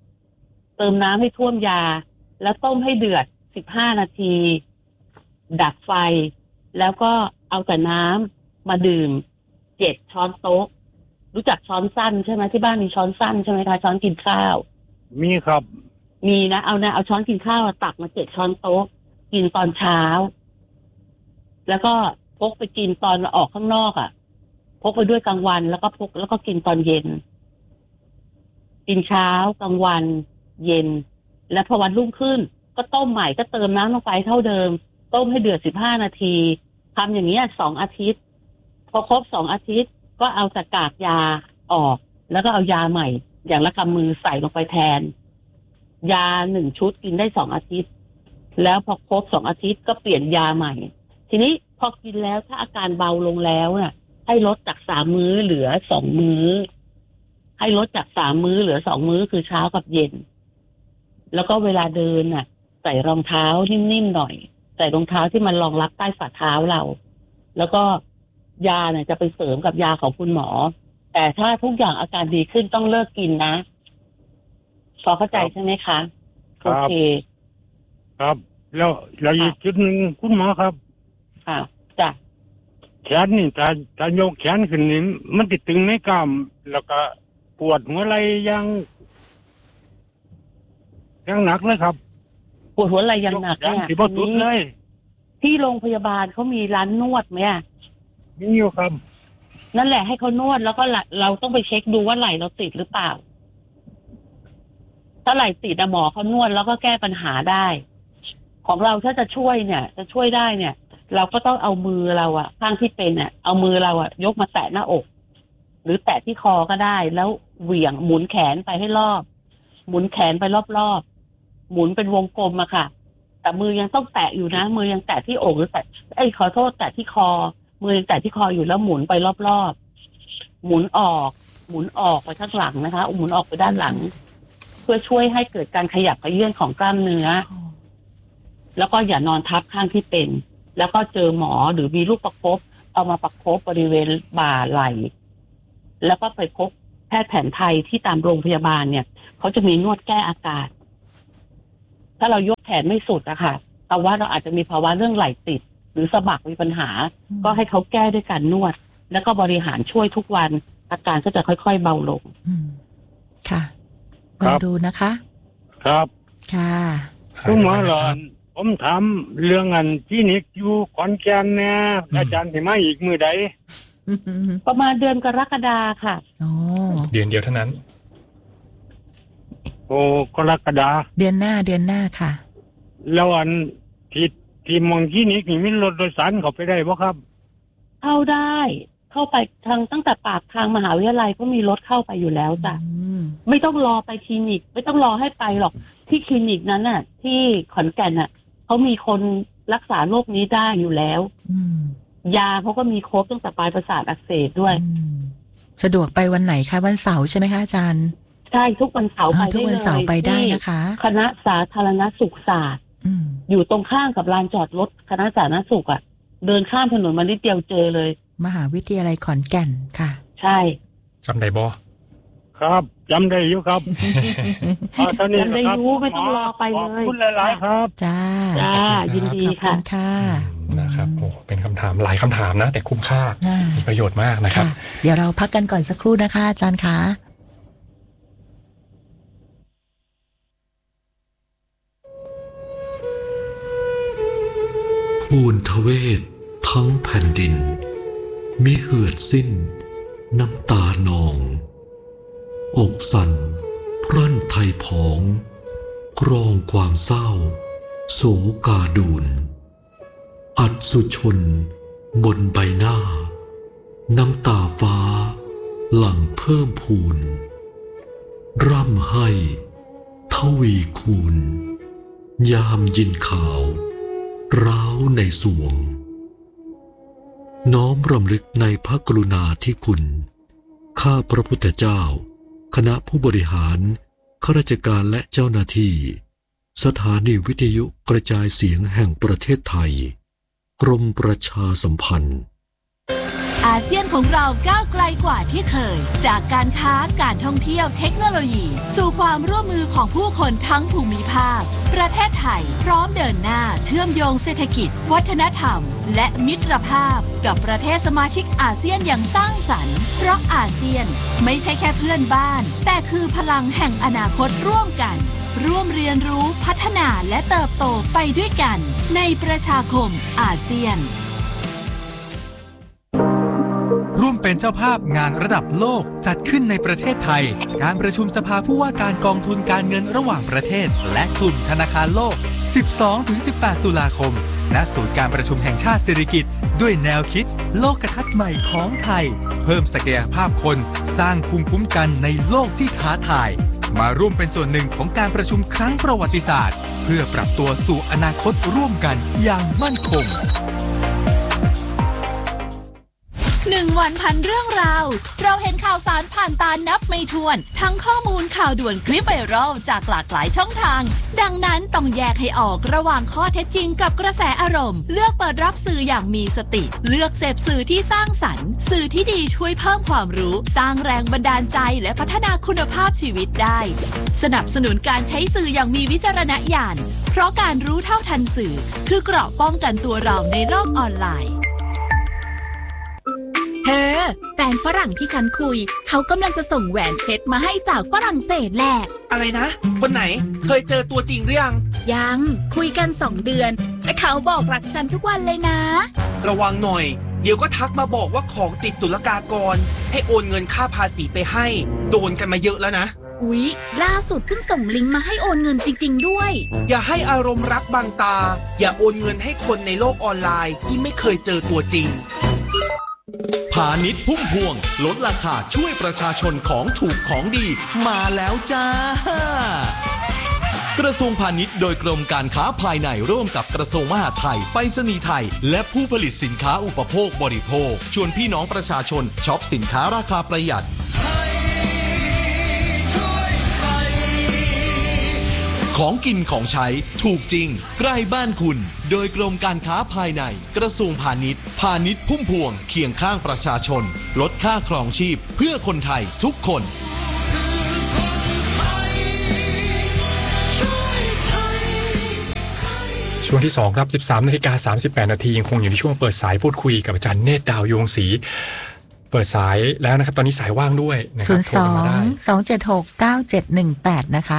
แล้วต้มให้เดือด15 นาทีดับไฟแล้วก็เอาแต่น้ำมาดื่ม7 ช้อนโต๊ะรู้จักช้อนสั้นใช่ไหมที่บ้านมีช้อนสั้นใช่ไหมคะช้อนกินข้าวมีครับมีนะเอาช้อนกินข้าวตักมา7 ช้อนโต๊ะกินตอนเช้าแล้วก็พกไปกินตอนออกข้างนอกพกไปด้วยกลางวันแล้วก็กินตอนเย็นกินเช้ากลางวันเย็นแล้วพอวันรุ่งขึ้นก็ต้มใหม่ก็เติมน้ำลงไปเท่าเดิมต้มให้เดือด15 นาทีทำอย่างนี้2 อาทิตย์พอครบ2 อาทิตย์ก็เอาตะกากยาออกแล้วก็เอายาใหม่อย่างละกำมือใส่ลงไปแทนยา1 ชุดกินได้2 อาทิตย์แล้วพอครบ2 อาทิตย์ก็เปลี่ยนยาใหม่ทีนี้พอกินแล้วถ้าอาการเบาลงแล้วน่ะให้ลดจาก3 มื้อเหลือ2 มื้อให้ลดจาก3 มื้อเหลือ2 มื้อคือเช้ากับเย็นแล้วก็เวลาเดินน่ะใส่รองเท้านิ่มๆหน่อยใส่รองเท้าที่มันรองรับใต้ฝ่าเท้าเราแล้วก็ยาเนี่ยจะไปเสริมกับยาของคุณหมอแต่ถ้าทุกอย่างอาการดีขึ้นต้องเลิกกินนะพอเข้าใจใช่ไหมคะโอเคครับแล้วอีกจุดหนึ่งคุณหมอครับจ้ะแขนนี่ถ้ายกแขนขึ้นนี่มันติดตึงในกล้ามแล้วก็ปวดหัวไหล่ยังหนักเลยครับปวดหัวไหล่ยังหนักเนี่ยที่โรงพยาบาลเขามีร้านนวดไหมมีอยู่ครับนั่นแหละให้เขานวดแล้วก็เราต้องไปเช็คดูว่าไหล่เราติดหรือเปล่าถ้าไหล่ติดหมอเขานวดแล้วก็แก้ปัญหาได้ของเราถ้าจะช่วยได้เนี่ยเราก็ต้องเอามือเราข้างที่เป็นเอามือเรายกมาแตะหน้าอกหรือแตะที่คอก็ได้แล้วเหวี่ยงหมุนแขนไปให้รอบหมุนแขนไปรอบๆหมุนเป็นวงกลมค่ะแต่มือยังต้องแตะอยู่นะมือยังแตะที่อกหรือแตะขอโทษแตะที่คอมือยังแตะที่คออยู่แล้วหมุนไปรอบๆหมุนออกไปข้างหลังนะคะหมุนออกไปด้านหลังเพื่อช่วยให้เกิดการขยับขยื่นของกล้ามเนื้อแล้วก็อย่านอนทับข้างที่เป็นแล้วก็เจอหมอหรือมีลูกประคบเอามาประคบบริเวณบ่าไหล่แล้วก็ไปพบแพทย์แผนไทยที่ตามโรงพยาบาลเนี่ยเขาจะมีนวดแก้อาการถ้าเรายกแขนไม่สุดอะค่ะแต่ว่าเราอาจจะมีภาวะเรื่องไหล่ติดหรือสะบักมีปัญหาก็ให้เขาแก้ด้วยการนวดแล้วก็บริหารช่วยทุกวันอาการก็จะค่อยๆเบาลงค่ะลองดูนะคะครับค่ะคุณหมอหลอนผมถามเรื่องอันที่นิกอยู่ขอนแก่นเนี่ยอาจารย์สิมาอีกมื้อใดประมาณเดือนกรกฎาค่ะอ๋อเดือนเดียวเท่านั้นโอ้กรกฎาเดือนหน้าค่ะแล้วอันที่มองที่นิกนี่มีรถโดยสารเข้าไปได้บ่ครับเข้าได้เข้าไปทางตั้งแต่ปากทางมหาวิทยาลัยก็มีรถเข้าไปอยู่แล้วจ้ะไม่ต้องรอไปคลินิกไม่ต้องรอให้ไปหรอกที่คลินิกนั้นน่ะที่ขอนแก่นน่ะเขามีคนรักษาโรคนี้ได้อยู่แล้วยาเขาก็มีครบตั้งแต่ปลายประสาทอักเสบด้วยสะดวกไปวันไหนคะวันเสาร์ใช่ไหมคะอาจารย์ใช่ทุกวันเสาร์ไปได้เลยทุกวันเสาร์ไปได้นะคะคณะสาธารณสุขศาสตร์อยู่ตรงข้างกับลานจอดรถคณะสาธารณสุขอ่ะเดินข้ามถนนมานิดเดียวเจอเลยมหาวิทยาลัยขอนแก่นค่ะใช่จำได้บ่ครับจำได้อยู่ครับจำได้อยู่ไม่ต้องรอไปเลยขอบคุณหลายๆครับจ้ายินดีค่ะนะครับโอ้เป็นคำถามหลายคำถามนะแต่คุ้มค่ามีประโยชน์มากนะครับเดี๋ยวเราพักกันก่อนสักครู่นะคะอาจารย์คะภูนทเวศทั้งแผ่นดินมิเหือดสิ้นน้ำตานองอกสั่นพรั่นไทยผองกรองความเศร้าโศกาดูนอัศชนบนใบหน้าน้ำตาฟ้าหลั่งเพิ่มพูนร่ำให้ทวีคูณยามยินข่าวร้าวในสวงน้อมรำลึกในพระกรุณาธิคุณข้าพระพุทธเจ้าคณะผู้บริหารข้าราชการและเจ้าหน้าที่สถานีวิทยุกระจายเสียงแห่งประเทศไทยกรมประชาสัมพันธ์อาเซียนของเราก้าวไกลกว่าที่เคยจากการค้าการท่องเที่ยวเทคโนโลยีสู่ความร่วมมือของผู้คนทั้งภูมิภาคประเทศไทยพร้อมเดินหน้าเชื่อมโยงเศรษฐกิจวัฒนธรรมและมิตรภาพกับประเทศสมาชิกอาเซียนอย่างสร้างสรรค์เพราะอาเซียนไม่ใช่แค่เพื่อนบ้านแต่คือพลังแห่งอนาคตร่วมกันร่วมเรียนรู้พัฒนาและเติบโตไปด้วยกันในประชาคมอาเซียนร่วมเป็นเจ้าภาพงานระดับโลกจัดขึ้นในประเทศไทยการประชุมสภาผู้ว่าการกองทุนการเงินระหว่างประเทศและกลุ่มธนาคารโลก 12-18 ตุลาคมณศูนย์การประชุมแห่งชาติสิริกิติ์ด้วยแนวคิดโลกทัศน์ใหม่ของไทยเพิ่มศักยภาพคนสร้างภูมิคุ้มกันในโลกที่ท้าทายมาร่วมเป็นส่วนหนึ่งของการประชุมครั้งประวัติศาสตร์เพื่อปรับตัวสู่อนาคตร่วมกันอย่างมั่นคง 1 วันพันเรื่องราวเราเห็นข่าวสารผ่านตานับไม่ถ้วนทั้งข้อมูลข่าวด่วนคลิปไวรัลจากหลากหลายช่องทางดังนั้นต้องแยกให้ออกระหว่างข้อเท็จจริงกับกระแสอารมณ์เลือกเปิดรับสื่ออย่างมีสติเลือกเสพสื่อที่สร้างสรรค์สื่อที่ดีช่วยเพิ่มความรู้สร้างแรงบันดาลใจและพัฒนาคุณภาพชีวิตได้สนับสนุนการใช้สื่ออย่างมีวิจารณญาณเพราะการรู้เท่าทันสื่อคือเกราะป้องกันตัวเราในโลกออนไลน์แฟนฝรั่งที่ฉันคุยเขากำลังจะส่งแหวนเพชรมาให้จากฝรั่งเศสแหละอะไรนะคนไหนเคยเจอตัวจริงหรือยังคุยกัน2 เดือนแต่เขาบอกรักฉันทุกวันเลยนะระวังหน่อยเดี๋ยวก็ทักมาบอกว่าของติดศุลกากรให้โอนเงินค่าภาษีไปให้โดนกันมาเยอะแล้วนะอุ๊ยล่าสุดเพิ่งส่งลิงก์มาให้โอนเงินจริงๆด้วยอย่าให้อารมณ์รักบังตาอย่าโอนเงินให้คนในโลกออนไลน์ที่ไม่เคยเจอตัวจริงพาณิชย์พุ่มพวงลดราคาช่วยประชาชนของถูกของดีมาแล้วจ้ากระทรวงพาณิชย์โดยกรมการค้าภายในร่วมกับกระทรวงมหาดไทยไปรษณีย์ไทยและผู้ผลิตสินค้าอุปโภคบริโภคชวนพี่น้องประชาชนช็อปสินค้าราคาประหยัดของกินของใช้ถูกจริงใกล้บ้านคุณโดยกรมการค้าภายในกระทรวงพาณิชย์พุ่มพวงเคียงข้างประชาชนลดค่าครองชีพเพื่อคนไทยทุกคนช่วงที่2ครับ 13:38 นาทียังคงอยู่ในช่วงเปิดสายพูดคุยกับอาจารย์เนตรดาวยวงศรีเปิดสายแล้วนะครับตอนนี้สายว่างด้วยนะครับโทรมาได้ 02-276-9718นะคะ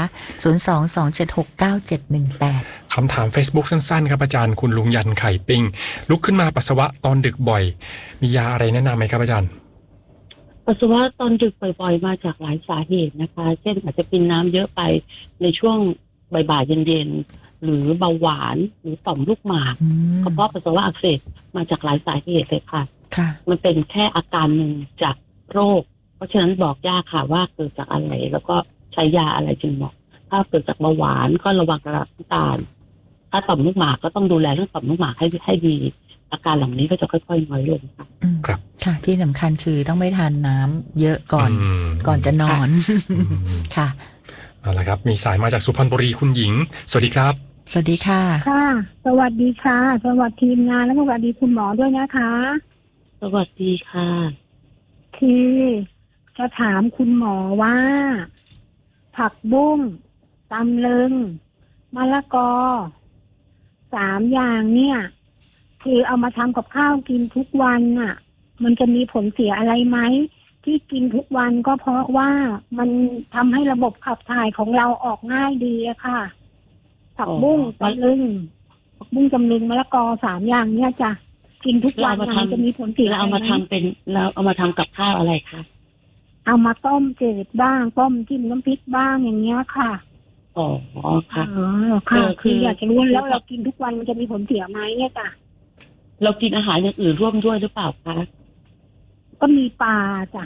02-276-9718 คำถาม Facebook สั้นๆครับอาจารย์คุณลุงยันไข่ปิ้งลุกขึ้นมาปัสสาวะตอนดึกบ่อยมียาอะไรแนะนำไหมครับอาจารย์ปัสสาวะตอนดึกบ่อยๆมาจากหลายสาเหตุนะคะเช่นอาจจะกินน้ำเยอะไปในช่วงบ่ายๆเย็นๆหรือเบาหวานหรือต่อมลูกหมากกระเพาะปัสสาวะอักเสบมาจากหลายสาเหตุเลยค่ะมันเป็นแค่อาการหนึ่งจากโรคเพราะฉะนั้นบอกยากค่ะว่าเกิดจากอะไรแล้วก็ใช้ยาอะไรจึงเหมาะถ้าเกิดจากเบาหวานก็ระวังระดับน้ำตาลถ้าต่อมลูกหมากก็ต้องดูแลเรื่องต่อมลูกหมากให้ดีอาการเหล่านี้ก็จะค่อยๆน้อยลงค่ะครับค่ะที่สำคัญคือต้องไม่ทานน้ำเยอะก่อนจะนอนค่ะเอาละครับมีสายมาจากสุพรรณบุรีคุณหญิงสวัสดีครับสวัสดีค่ะค่ะสวัสดีค่ะสวัสดีทีมงานและสวัสดีคุณหมอด้วยนะคะสวัสดีค่ะคือจะถามคุณหมอว่าผักบุ้งตำลึงมะละกอ3อย่างเนี่ยคือเอามาทำกับข้าวกินทุกวันน่ะมันจะมีผลเสียอะไรไหมที่กินทุกวันก็เพราะว่ามันทำให้ระบบขับถ่ายของเราออกง่ายดีอะค่ะผักบุ้งตำลึงมะละกอ3อย่างเนี่ยจ้ะกินทุกวันมันจะมีผลเสียเราเอามาทำเป็นเราเอามาทำกับข้าวอะไรคะเอามาต้มจืดบ้างต้มจิ้มน้ำพริกบ้างอย่างเงี้ยค่ะอ๋อค่ะค่ะคืออยากจะรู้แล้วเรากินทุกวันมันจะมีผลเสียไหมเนี่ยจ้ะเรากินอาหารอย่างอื่นร่วมด้วยหรือเปล่าคะก็มีปลาจ้ะ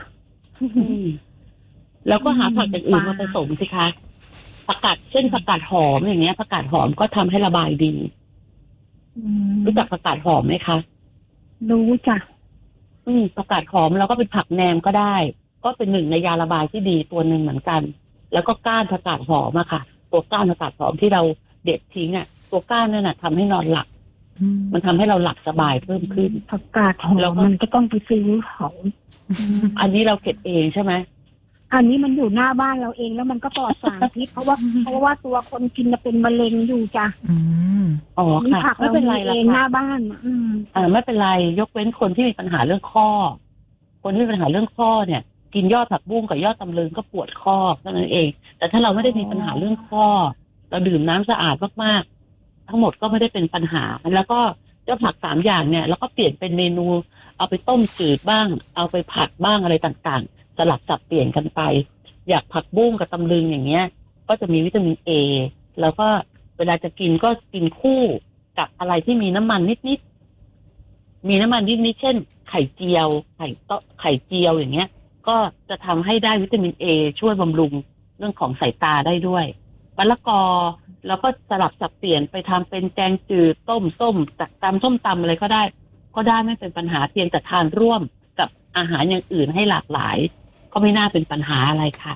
แล้วก็หาผักอย่างอื่นมาผสมสิคะผักกาดเช่นผักกาดหอมอย่างเงี้ยผักกาดหอมก็ทำให้ระบายดีรู้จักผักกาดหอมไหมคะรู้จ้ะผักกาดหอมแล้วก็เป็นผักแหนมก็ได้ก็เป็นหนึ่งในยาระบายที่ดีตัวหนึ่งเหมือนกันแล้วก็ก้านผักกาดหอมอะค่ะตัวก้านผักกาดหอมที่เราเด็ดทิ้งอะตัวก้านนั่นน่ะทำให้นอนหลับมันทำให้เราหลับสบายเพิ่มขึ้นผักกาดหอมมันก็ต้องไปซื้อเขาอันนี้เราเก็บเองใช่ไหมอันนี้มันอยู่หน้าบ้านเราเองแล้วมันก็ปลอดสารพิษเพราะว่าตัวคนกินจะเป็นมะเร็งอยู่จ้ะอ๋อค่ะไม่เป็นไรเองหน้าบ้านไม่เป็นไรยกเว้นคนที่มีปัญหาเรื่องข้อคนที่มีปัญหาเรื่องข้อเนี่ยกินยอดผักบุ้งกับยอดตำลึงก็ปวดข้อเท่านั้นเองแต่ถ้าเราไม่ได้มีปัญหาเรื่องข้อเราดื่มน้ำสะอาดมากๆทั้งหมดก็ไม่ได้เป็นปัญหาแล้วก็เจ้าผัก3อย่างเนี่ยแล้วก็เปลี่ยนเป็นเมนูเอาไปต้มจืดบ้างเอาไปผัดบ้างอะไรต่างๆสลับสับเปลี่ยนกันไปอยากผักบุ้งกับตำลึงอย่างเงี้ยก็จะมีวิตามินเอแล้วก็เวลาจะกินก็กินคู่กับอะไรที่มีน้ำมันนิดๆมีน้ำมันนิดๆเช่นไข่เจียวไข่เจียวอย่างเงี้ยก็จะทำให้ได้วิตามินเอช่วยบำรุงเรื่องของสายตาได้ด้วยมะละกอแล้วก็สลับสับเปลี่ยนไปทำเป็นแกงจืดต้มส้มจักตำส้มตำอะไรก็ได้ไม่เป็นปัญหาเพียงแต่ทานร่วมกับอาหารอย่างอื่นให้หลากหลายก็ไม่น่าเป็นปัญหาอะไรค่ะ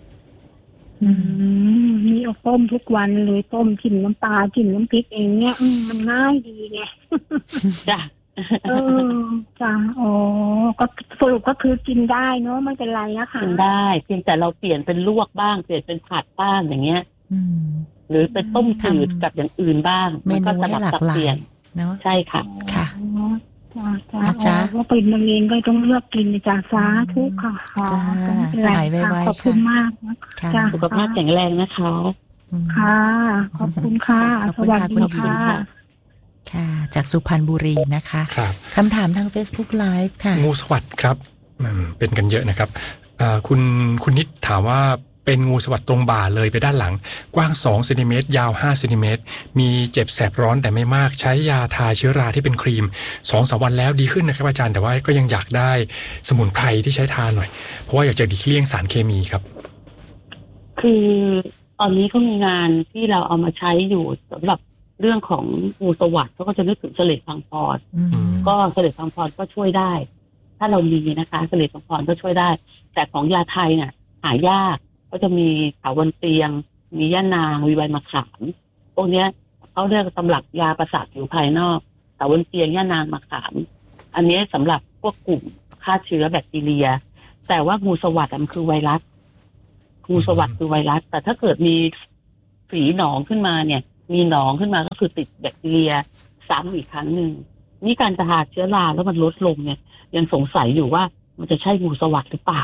นี่เอาต้มทุกวันเลยต้มจิ้มน้ำปลาจิ้มน้ำพริกเองเนี่ยมันง่ายดีไงจ้ะจ้ะอ๋อก็สรุปก็คือกินได้เนาะไม่เป็นไรนะคะกินได้เพียงแต่เราเปลี่ยนเป็นลวกบ้างเปลี่ยนเป็นผัดบ้างอย่างเงี้ยหรือเป็นต้มจืดกับอย่างอื่นบ้างมันก็สลับสับเปลี่ยนใช่ค่ะค่ะจ้าว่าเป็นมะเร็งก็ต้องเลือกกินจ้าสาธุค่ะหายไวๆขอบคุณมากจ้าสุขภาพแข็งแรงนะคะค่ะขอบคุณค่ะสวัสดีค่ะค่ะจากสุพรรณบุรีนะคะคำถามทาง Facebook Live ค่ะงูสวัสดิ์ครับเป็นกันเยอะนะครับคุณนิดถามว่าเป็นงูสวัสดิ์ตรงบ่าเลยไปด้านหลังกว้าง2เซนติเมตรยาว5เซนติเมตรมีเจ็บแสบร้อนแต่ไม่มากใช้ยาทาเชื้อราที่เป็นครีม 2-3 วันแล้วดีขึ้นนะครับอาจารย์แต่ว่าก็ยังอยากได้สมุนไพรที่ใช้ทาหน่อยเพราะว่าอยากจะหลีกเลี่ยงสารเคมีครับคือตอนนี้ก็มีงานที่เราเอามาใช้อยู่สำหรับเรื่องของงูสวัสดิ์เขาก็จะนึกถึงเสลดพังพรก็เสลดพังพรก็ช่วยได้ถ้าเรามีนะคะเสลดพังพรก็ช่วยได้แต่ของยาไทยเนี่ยหายากก็จะมีถาวรเตียงมีย่านางมีใบมะขามพวกเนี้ยเขาเรียกตำรับยาประสาทผิวภายนอกแต่บนเตียงย่านางมะขามอันนี้สำหรับพวกกลุ่มฆ่าเชื้อแบคทีเรียแต่ว่างูสวัสด์มันคือไวรัสงูสวัสด์คือไวรัสแต่ถ้าเกิดมีฝีหนองขึ้นมาเนี่ยมีหนองขึ้นมาก็คือติดแบคทีเรียซ้ำอีกครั้งหนึ่งนี่การจะหาเชื้อราแล้วมันลดลงเนี่ยยังสงสัยอยู่ว่ามันจะใช่งูสวัสด์หรือเปล่า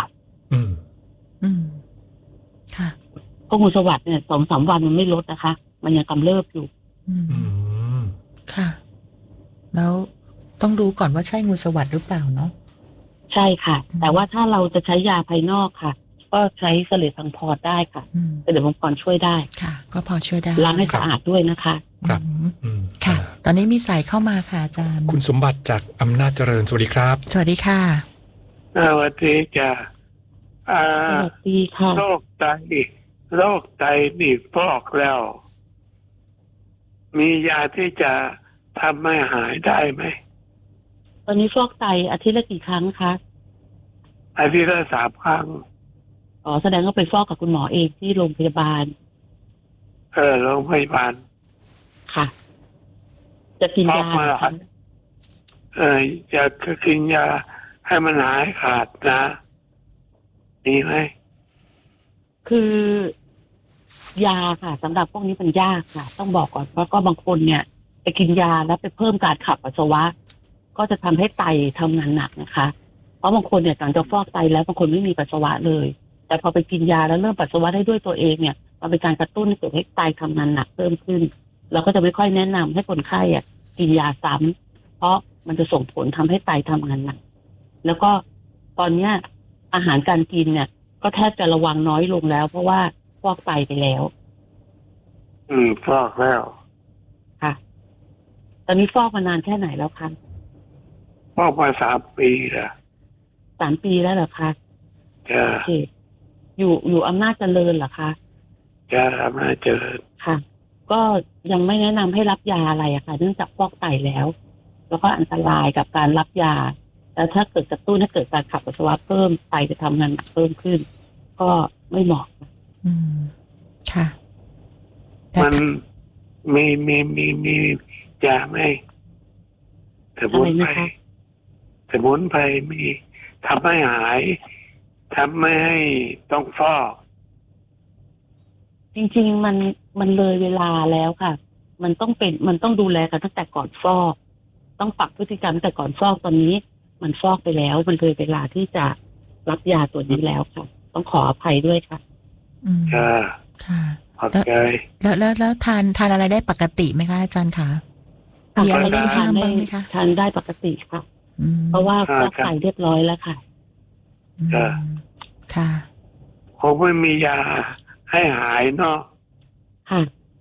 ค่ะเพราะงูสวัสด์เนี่ย 2-3 วันมันไม่ลดนะคะมันยังกำเริบอยู่ค่ะแล้วต้องดูก่อนว่าใช่งูสวัสด์หรือเปล่าเนาะใช่ค่ะแต่ว่าถ้าเราจะใช้ยาภายนอกค่ะก็ใช้เสลดพังพอดได้ค่ะเสลดพังพอดช่วยได้ค่ะก็พอช่วยได้ล้างให้สะอาดด้วยนะคะครับค่ะตอนนี้มีสายเข้ามาค่ะอาจารย์คุณสมบัติจากอำนาจเจริญสวัสดีครับสวัสดีค่ะสวัสดีจ้ะสวัสดีค่ะโรคไตนี่ฟอกแล้วมียาที่จะทำให้หายได้ไหมตอนนี้ฟอกไตอาทิตย์ละกี่ครั้งคะอาทิตย์ละ3 ครั้งแสดงว่าไปฟอกกับคุณหมอเองที่โรงพยาบาลโรงพยาบาลค่ะจะกินยาจะกินยาให้มันหายขาดนะดีไหมคือยาค่ะสำหรับพวกนี้มันยากค่ะต้องบอกก่อนว่าก็บางคนเนี่ยไปกินยาแล้วไปเพิ่มการขับปัสสาวะก็จะทำให้ไตทำงานหนักนะคะเพราะบางคนเนี่ยหลังจากฟอกไตแล้วบางคนไม่มีปัสสาวะเลยแต่พอไปกินยาแล้วเริ่มปัสสาวะได้ด้วยตัวเองเนี่ยมันเป็นการกระตุ้นให้เกิดให้ไตทำงานหนักเพิ่มขึ้นเราก็จะไม่ค่อยแนะนำให้คนไข้กินยาซ้ำเพราะมันจะส่งผลทำให้ไตทำงานหนักแล้วก็ตอนเนี้ยอาหารการกินเนี่ยก็แทบจะระวังน้อยลงแล้วเพราะว่าฟอกไตไปแล้วฟอกแล้วค่ะตอนนี้ฟอกมานานแค่ไหนแล้วคะฟอกมา3 ปีแล้ว 3 ปีแล้วเหรอคะจ้ะอยู่อำนาจเจริญเหรอคะจ้ะอำนาจเจริญค่ะก็ยังไม่แนะนำให้รับยาอะไรอะค่ะเนื่องจากฟอกไตแล้วก็อันตรายกับการรับยาแต่ถ้าเกิดกระตุ้นให้เกิดการขับปัสสาวะเพิ่มไตจะทำงานหนักเพิ่มขึ้นก็ไม่เหมาะค่ะมันมียาไหมสมุนไพรมีทำให้หายทำไม่ให้ต้องฟอกจริงๆมันเลยเวลาแล้วค่ะมันต้องดูแลกันตั้งแต่ก่อนฟอกต้องปรับพฤติกรรมตั้งแต่ก่อนฟอกตอนนี้มันฟอกไปแล้วมันเลยเวลาที่จะรับยาตัวนี้แล้วค่ะต้องขออภัยด้วยค่ะค่ะขอบใจแล้วทานอะไรได้ปกติไหมคะอาจารย์คะมีอะไรที่ห้ามบ้างไหมคะทานได้ปกติค่ะเพราะว่าฟอกไตเรียบร้อยแล้วค่ะค่ะคงไม่มียาให้หายเนาะค่ะ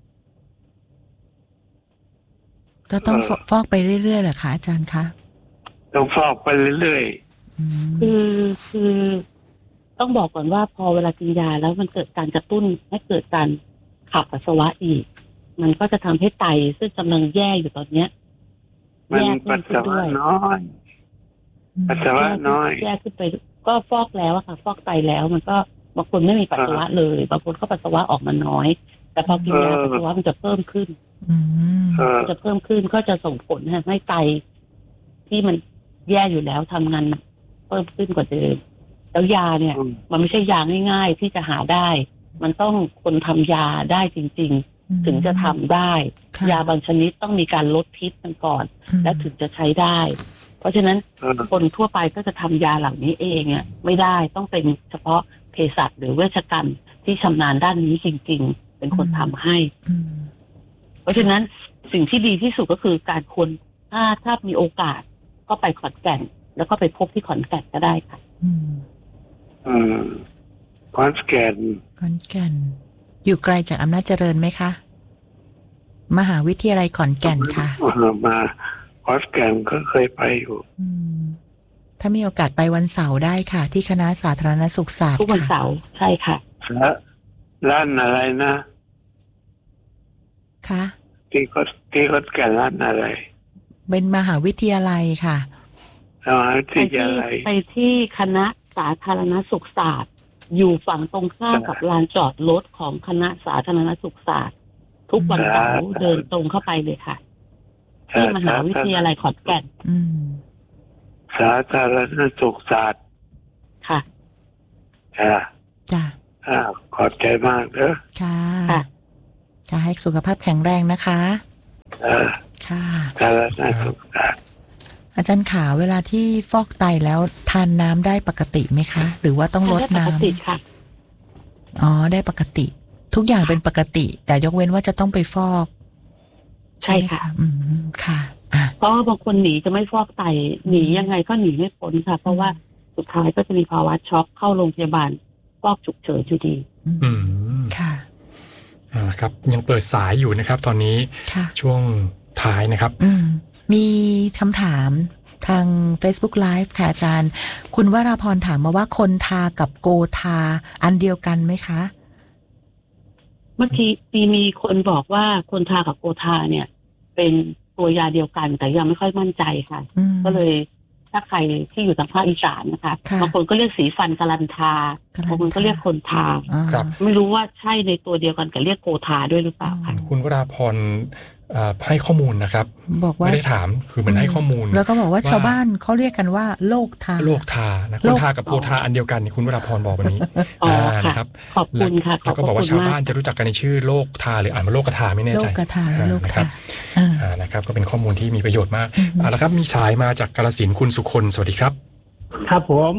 ก็ต้องฟอกไปเรื่อยๆเหรอคะอาจารย์คะต้องฟอกไปเรื่อยๆคือต้องบอกก่อนว่าพอเวลากินยาแล้วมันเกิดการกระตุ้นให้เกิดการขับปัสสาวะอีกมันก็จะทำให้ไตซึ่งกำลังแย่อยู่ตอนเนี้ยแย่ขึ้นด้วยปัสสาวะน้อยแย่ขึ้นไปก็ฟอกแล้วค่ะฟอกไตแล้วมันก็บางคนไม่มีปัสสาวะเลยบางคนก็ปัสสาวะออกมาน้อยแต่พอกินยาปัสสาวะมันจะเพิ่มขึ้นจะเพิ่มขึ้นก็จะส่งผลให้ไตที่มันแย่อยู่แล้วทำงานเพิ่มขึ้นกว่าเดิมแล้วยาเนี่ยมันไม่ใช่ยาง่ายๆที่จะหาได้มันต้องคนทำยาได้จริงๆถึงจะทำได้ยาบางชนิดต้องมีการลดพิษมันก่อนแล้วถึงจะใช้ได้เพราะฉะนั้นคนทั่วไปก็จะทำยาเหล่านี้เองไม่ได้ต้องเป็นเฉพาะเภสัชหรือเวชกรรมที่ชำนาญด้านนี้จริงๆเป็นคนทำให้เพราะฉะนั้นสิ่งที่ดีที่สุดก็คือการควรถ้ามีโอกาสก็ไปขอนแก่นแล้วก็ไปพบที่ขอนแก่นก็ได้ค่ะขอนแก่นอยู่ไกลจากอำนาจเจริญไหมคะมหาวิทยาลัยขอนแก่นค่ะมาขอนแก่นก็เคยไปอยู่ถ้ามีโอกาสไปวันเสาร์ได้ค่ะที่คณะสาธารณสุขศาสตร์ทุกวันเสาร์ใช่ค่ะร้านอะไรนะคะที่ขอนแก่นร้านอะไรเป็นมหาวิทยาลัยค่ะมหาวิทยาลัยไปที่คณะสาธารณสุขศาสตร์อยู่ฝั่งตรงข้ามกับลานจอดรถของคณะสาธารณสุขศาสตร์ทุกวันเสาร์เดินตรงเข้าไปเลยค่ะที่มหาวิทยาลัยขอนแก่นสาธารณสุขศาสตร์ค่ะจ้ะขอบใจมากเด้อค่ะจะให้สุขภาพแข็งแรงนะคะค่ะสาธารณสุขศาสตร์อาจารย์ขาเวลาที่ฟอกไตแล้วทานน้ำได้ปกติไหมคะหรือว่าต้องลดน้ำได้ปกติค่ะได้ปกติทุกอย่างเป็นปกติแต่ยกเว้นว่าจะต้องไปฟอกใช่ค่ะค่ะเพราะบางคนหนีจะไม่ฟอกไตหนียังไงก็หนีไม่พ้นค่ะเพราะว่าสุดท้ายก็จะมีภาวะช็อกเข้าโรงพยาบาลฟอกฉุกเฉินอยู่ดีค่ะครับยังเปิดสายอยู่นะครับตอนนี้ช่วงท้ายนะครับมีคำถามทาง Facebook Live ค่ะอาจารย์คุณวราพรถามมาว่าคนทากับโกทาอันเดียวกันไหมคะเมื่อกี้มีคนบอกว่าคนทากับโกทาเนี่ยเป็นตัวยาเดียวกันแต่ยังไม่ค่อยมั่นใจค่ะก็เลยถ้าใครที่อยู่ทางภาคอีสานนะคะบางคนก็เรียกสีฟันกาลันทาบางคนก็เรียกคนทาไม่รู้ว่าใช่ในตัวเดียวกันกับเรียกโกทาด้วยหรือเปล่าค่ะคุณวราพรให้ข้อมูลนะครับบอกว่าไม่ได้ถามคือมันให้ข้อมูลแล้วก็บอกว่าชาวบ้านเขาเรียกกันว่าโรคทานะคนทากับโกทาอันเดียวกันคุณวราพรบอกแบบนี้นะครับขอบคุณค่ะแล้วก็บอกว่าชาวบ้านจะรู้จักกันในชื่อโรคทาหรืออ่านว่าโรคกระทาไม่แน่ใจโรคกระทานะครับก็เป็นข้อมูลที่มีประโยชน์มากแล้วครับมีสายมาจากกาฬสินธุ์คุณสุคนสวัสดีครับครับผม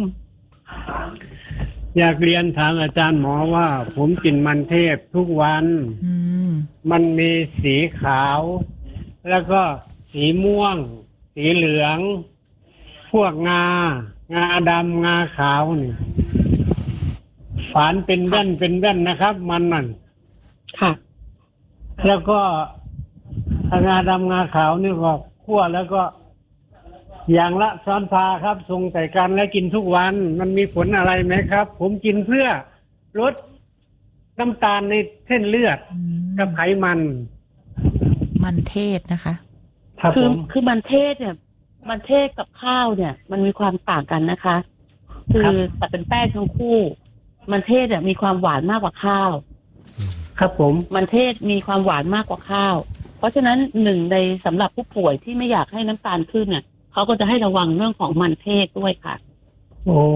อยากเรียนถามอาจารย์หมอว่าผมกินมันเทศทุกวันมันมีสีขาวแล้วก็สีม่วงสีเหลืองพวกงาดำงาขาวนี่ฝานเป็นแว่นนะครับมันนั่นค่ะแล้วก็งาดำงาขาวนี่ก็คั่วแล้วก็อย่างละช้อนชาครับส่งใส่กันและกินทุกวันมันมีผลอะไรไหมครับผมกินเพื่อลดน้ำตาลในเส้นเลือดกับไขมันเทศนะคะคือมันเทศเนี่ยมันเทศกับข้าวเนี่ยมันมีความต่างกันนะคะคือแต่เป็นแป้งทั้งคู่มันเทศเนี่ยมีความหวานมากกว่าข้าวครับผมมันเทศมีความหวานมากกว่าข้าวเพราะฉะนั้นหนึ่งในสำหรับผู้ป่วยที่ไม่อยากให้น้ำตาลขึ้นเนี่ยเขาก็จะให้ระวังเรื่องของมันเทศด้วยค่ะโอ้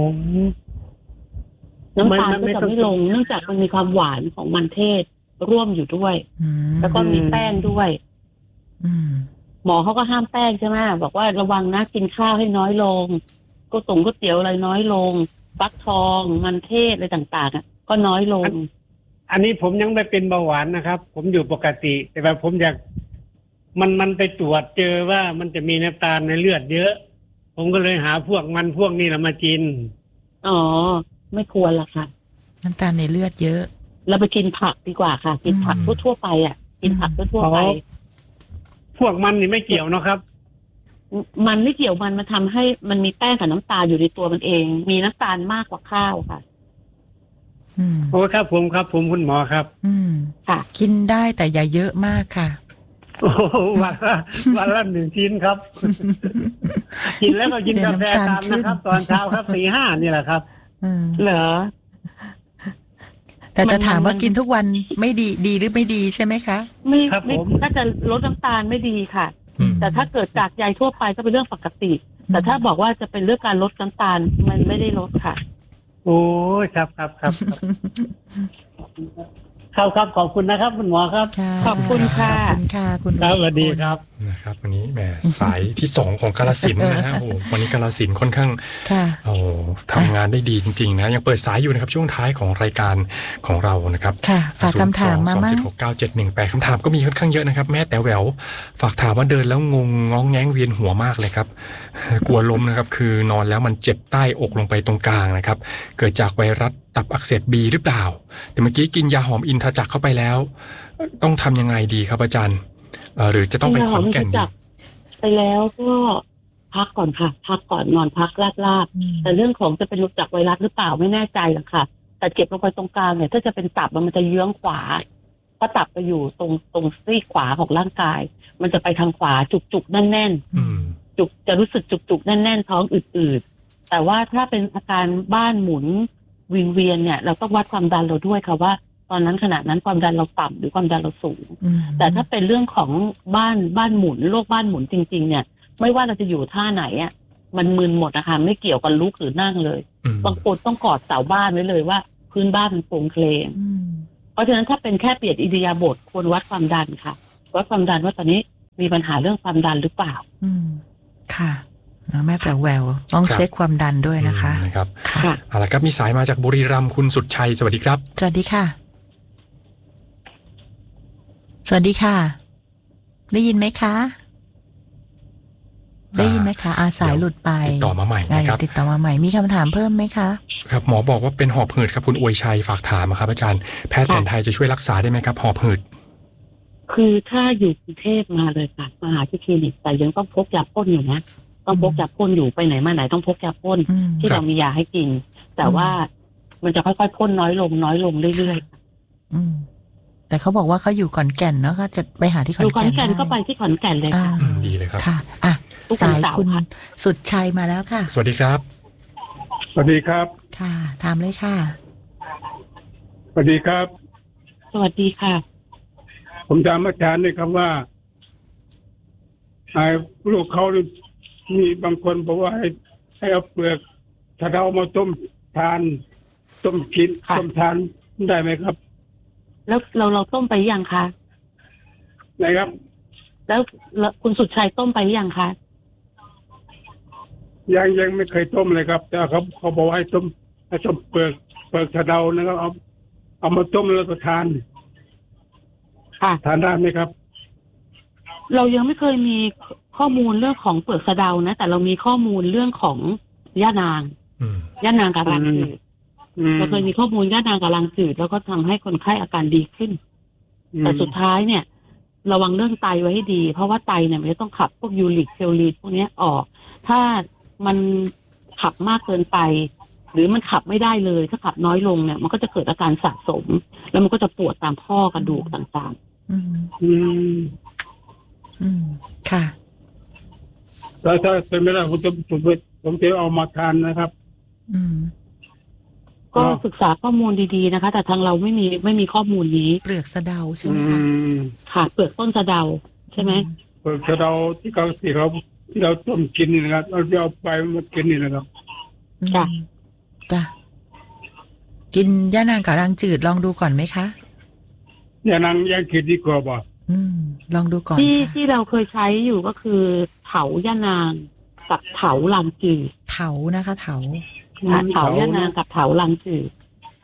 น้ำตาลก็จะไม่ลงเนื่องจากมันมีความหวานของมันเทศร่วมอยู่ด้วยแล้วก็มีแป้งด้วยหมอเขาก็ห้ามแป้งใช่ไหมบอกว่าระวังนะกินข้าวให้น้อยลงก๋วยเตี๋ยวอะไรน้อยลงฟักทองมันเทศอะไรต่างๆก็น้อยลงอันนี้ผมยังไม่เป็นเบาหวานนะครับผมอยู่ปกติแต่ว่าผมอยากมันไปตรวจเจอว่ามันจะมีน้ำตาลในเลือดเยอะผมก็เลยหาพวกนี้แล้วมากินไม่ควรละค่ะน้ำตาลในเลือดเยอะเราไปกินผักดีกว่าค่ะกินผักทั่วไปกินผักทั่วไปพวกมันนี่ไม่เกี่ยวนะครับมันไม่เกี่ยวมันทำให้มันมีแป้งกับน้ำตาลอยู่ในตัวมันเองมีน้ำตาลมากกว่าข้าวค่ะโอ้ครับผมคุณหมอครับค่ะกินได้แต่อย่าเยอะมากค่ะโอ้วันละ1 ชิ้นครับกินแล้วก็กินกาแฟตามนะครับตอนเช้าครับ 4-5 นี่แหละครับเหรอแต่จะถามว่ากินทุกวันไม่ดีหรือไม่ดีใช่ไหมคะไม่ถ้าจะลดน้ำตาลไม่ดีค่ะแต่ถ้าเกิดจากใยทั่วไปก็เป็นเรื่องปกติแต่ถ้าบอกว่าจะเป็นเรื่องการลดน้ำตาลมันไม่ได้ลดค่ะโอ้ครับขอบคุณนะครับคุณหมอครับขอบคุณค่ะคุณสวัสดีครับนะครับวันนี้แหมสายที่2ของกาฬสินธุ์นะฮะโอ้วันนี้กาฬสินธุ์ค่อนข้างทำงานได้ดีจริงๆนะยังเปิดสายอยู่นะครับช่วงท้ายของรายการของเรานะครับฝากคำถามมามั้ง 2769718คำถามก็มีค่อนข้างเยอะนะครับแม่แต่แหววฝากถามว่าเดินแล้วงงง้องแง้งเวียนหัวมากเลยครับกลัวล้มนะครับคือนอนแล้วมันเจ็บใต้อกลงไปตรงกลางนะครับเกิดจากไวรัสตับอักเสบบีหรือเปล่าแต่เมื่อกี้กินยาหอมอินทจักรเข้าไปแล้วต้องทำยังไงดีครับอาจารย์หรือจะต้องไปขอนแก่นไปแล้วก็พักก่อนค่ะพักก่อนนอนพักลาบแต่เรื่องของจะเป็นจากไวรัสหรือเปล่าไม่แน่ใจหรอกค่ะแต่เจ็บลงไปตรงกลางเนี่ยถ้าจะเป็นตับมันจะเยื้องขวาเพราะตับไปอยู่ตรงซีกขวาของร่างกายมันจะไปทางขวาจุกๆแน่นๆจุกจะรู้สึกจุกๆแน่นๆท้องอืดๆแต่ว่าถ้าเป็นอาการบ้านหมุนวิงเวียนเนี่ยเราต้องวัดความดันเราด้วยค่ะว่าตอนนั้นขณะนั้นความดันเราต่ำหรือความดันเราสูงแต่ถ้าเป็นเรื่องของบ้านหมุนโรคบ้านหมุนจริงๆเนี่ยไม่ว่าเราจะอยู่ท่าไหนอ่ะมันมึนหมดนะคะไม่เกี่ยวกับลุกหรือนั่งเลยบางคนต้องกอดเสาบ้านไว้เลยว่าพื้นบ้านมันโปร่งเคลงเพราะฉะนั้นถ้าเป็นแค่เปลี่ยนอิริยาบถควรวัดความดันค่ะวัดความดันว่าตอนนี้มีปัญหาเรื่องความดันหรือเปล่าค่ะแม่แปลแววต้องเช็คความดันด้วยนะคะนะครับเอาละครับมีสายมาจากบุรีรัมย์คุณสุดชัยสวัสดีครับสวัสดีค่ะสวัสดีค่ะได้ยินไหมคะได้ยินไหมคะสายหลุดไปติดต่อมาใหม่นะครับติดต่อมาใหม่มีคำถามเพิ่มไหมคะครับหมอบอกว่าเป็นหอบหืดครับคุณอวยชัยฝากถามครับอาจารย์แพทย์แผนไทยจะช่วยรักษาได้ไหมครับหอบหืดคือถ้าอยู่กรุงเทพมาเลยค่ะมาหาที่คลินิกแต่ยังต้องพกยาพ่นอยู่นะต้องพกยาพ่นอยู่ไปไหนมาไหนต้องพกยาพ่นที่เรามียาให้กินแต่ว่ามันจะค่อยๆพ่นน้อยลงเรื่อยๆแต่เขาบอกว่าเขาอยู่ขอนแก่นเนาะก็จะไปหาที่ขอนแก่นอยู่ขอนแก่นก็ไปที่ขอนแก่นเลยค่ะดีเลยครับค่ะสายคุณสุดชัยมาแล้วค่ะสวัสดีครับสวัสดีครับค่ะถามเลยค่ะสวัสดีครับสวัสดีค่ะผมถามอาจารย์เลยครับว่าลูกเขามีบางคนบอกว่าให้เอาเปลือกสะเดามาต้มทานต้มกินต้มทานได้ไหมครับแล้วเราต้มไปยังคะไหนครับแล้วคุณสุดชัยต้มไปยังคะยังไม่เคยต้มเลยครับแต่เขาบอกให้ต้มเปลือกสะเดานะครับเอามาต้มแล้วก็ทานทานได้ไหมครับเรายังไม่เคยมีข้อมูลเรื่องของเปลือกสะเดานะแต่เรามีข้อมูลเรื่องของย่านางกับรังจืดเราเคยมีข้อมูลย่านางกับรังจืดแล้วก็ทำให้คนไข้อาการดีขึ้นแต่สุดท้ายเนี่ยระวังเรื่องไตไว้ให้ดีเพราะว่าไตเนี่ยมันจะต้องขับพวกยูริกเซลลีดพวกนี้ออกถ้ามันขับมากเกินไปหรือมันขับไม่ได้เลยถ้าขับน้อยลงเนี่ยมันก็จะเกิดอาการสะสมแล้วมันก็จะปวดตามข้อกระดูกต่างๆค่ะถ้าเป็นไม่ได้ผมจะเอามาทานนะครับก็ศึกษาข้อมูลดีๆนะคะแต่ทางเราไม่มีข้อมูลนี้เปลือกสะเดาใช่ไหมคะค่ะเปลือกต้นสะเดาใช่ไหมเปลือกสะเดาที่เราต้มกินนี่นะครับเราจะเอาไปมากินนี่นะครับจ้ะกินย่านางกับรังจืดลองดูก่อนไหมคะย่านางย่างคิดดีกว่าบ่ลองดูก่อนที่เราเคยใช้อยู่ก็คือเถาย่านางกับเถารังจืดเถานะคะเถาย่านางกับเถารังจืด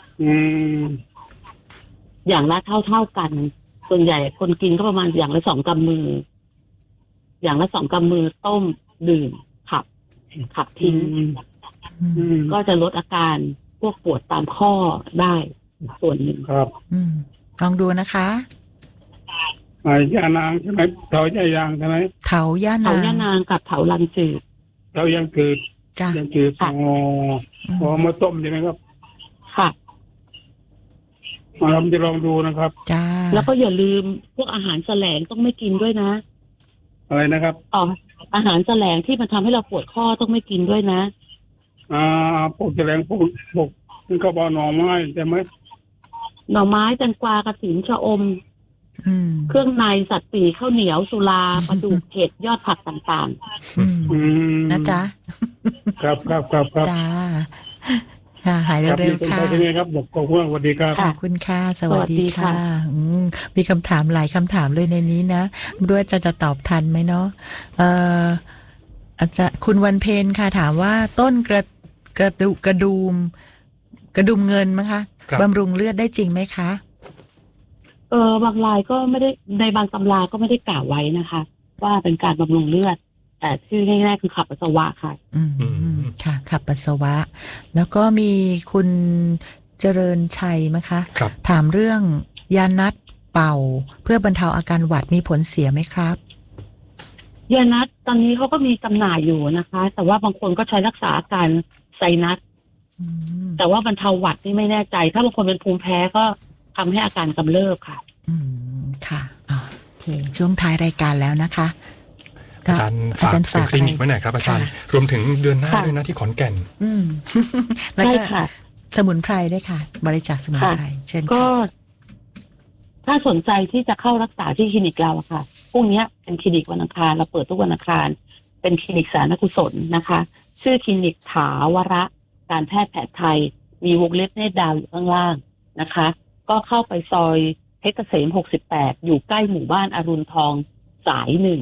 อย่างละเท่ากันส่วนใหญ่คนกินก็ประมาณอย่างละ2 กำมืออย่างละ2 กำมือต้มดื่มขับทิ้งก็จะลดอาการพวกปวดตามข้อได้ส่วนหนึ่งครับลองดูนะคะย่านางใช่ไหมเถาย่านางใช่ไหมเถาย่านางกับเถารังจืดเถายังจืดยังจืดพอมาต้มใช่ไหมครับค่ะเราจะลองดูนะครับจ้าแล้วก็อย่าลืมพวกอาหารแสลงต้องไม่กินด้วยนะอะไรนะครับอาหารแสลงที่มันทำให้เราปวดข้อต้องไม่กินด้วยนะพวกแสลงพวกนี่ก็บอกหน่อไม้ใช่ไหมหน่อไม้แตงกวากระถินชะอมเครื่องในสัตว์ปีกข้าวเหนียวสุราปลาดุกเห็ดยอดผักต่างๆนะจ๊ะครับจ้าหายเร็วๆค่ะครับขอบคุณสวัสดีครับขอบคุณค่ะสวัสดีค่ะมีคำถามหลายคำถามเลยในนี้นะด้วยจะตอบทันไหมเนาะอาจจะคุณวันเพ็ญค่ะถามว่าต้นกระดุมเงินมั้งคะบำรุงเลือดได้จริงไหมคะบางรายก็ไม่ได้ในบางตำราก็ไม่ได้กล่าวไว้นะคะว่าเป็นการบำรุงเลือดแต่ชื่อง่ายๆคือขับปัสสาวะค่ะค่ะขับปัสสาวะแล้วก็มีคุณเจริญชัยมั้ยคะถามเรื่องยานัดเป่าเพื่อบรรเทาอาการหวัดมีผลเสียไหมครับยานัดตอนนี้เขาก็มีจำหน่ายอยู่นะคะแต่ว่าบางคนก็ใช้รักษาอาการไซนัสแต่ว่าบรรเทาหวัดนี่ไม่แน่ใจถ้าบางคนเป็นภูมิแพ้ก็ทำให้อาการกำเริบค่ะค่ะโอเคช่วงท้ายรายการแล้วนะคะอาจารย์ฝากคลินิกไว้หน่อยครับอาจารย์รวมถึงเดือนหน้าด้วยนะที่ขอนแก่นแล้วก็สมุนไพรด้วยค่ะบริจาคสมุนไพรเช่นก็ถ้าสนใจที่จะเข้ารักษาที่คลินิกเราค่ะพรุ่งนี้เป็นคลินิกวันอังคารเราเปิดทุกวันอังคารเป็นคลินิกสาธารณกุศลนะคะชื่อคลินิกถาวรการแพทย์แผนไทยมีวงเล็บเนตรดาวอยู่ข้างล่างนะคะก็เข้าไปซอยเพชรเกษม68อยู่ใกล้หมู่บ้านอรุณทองสาย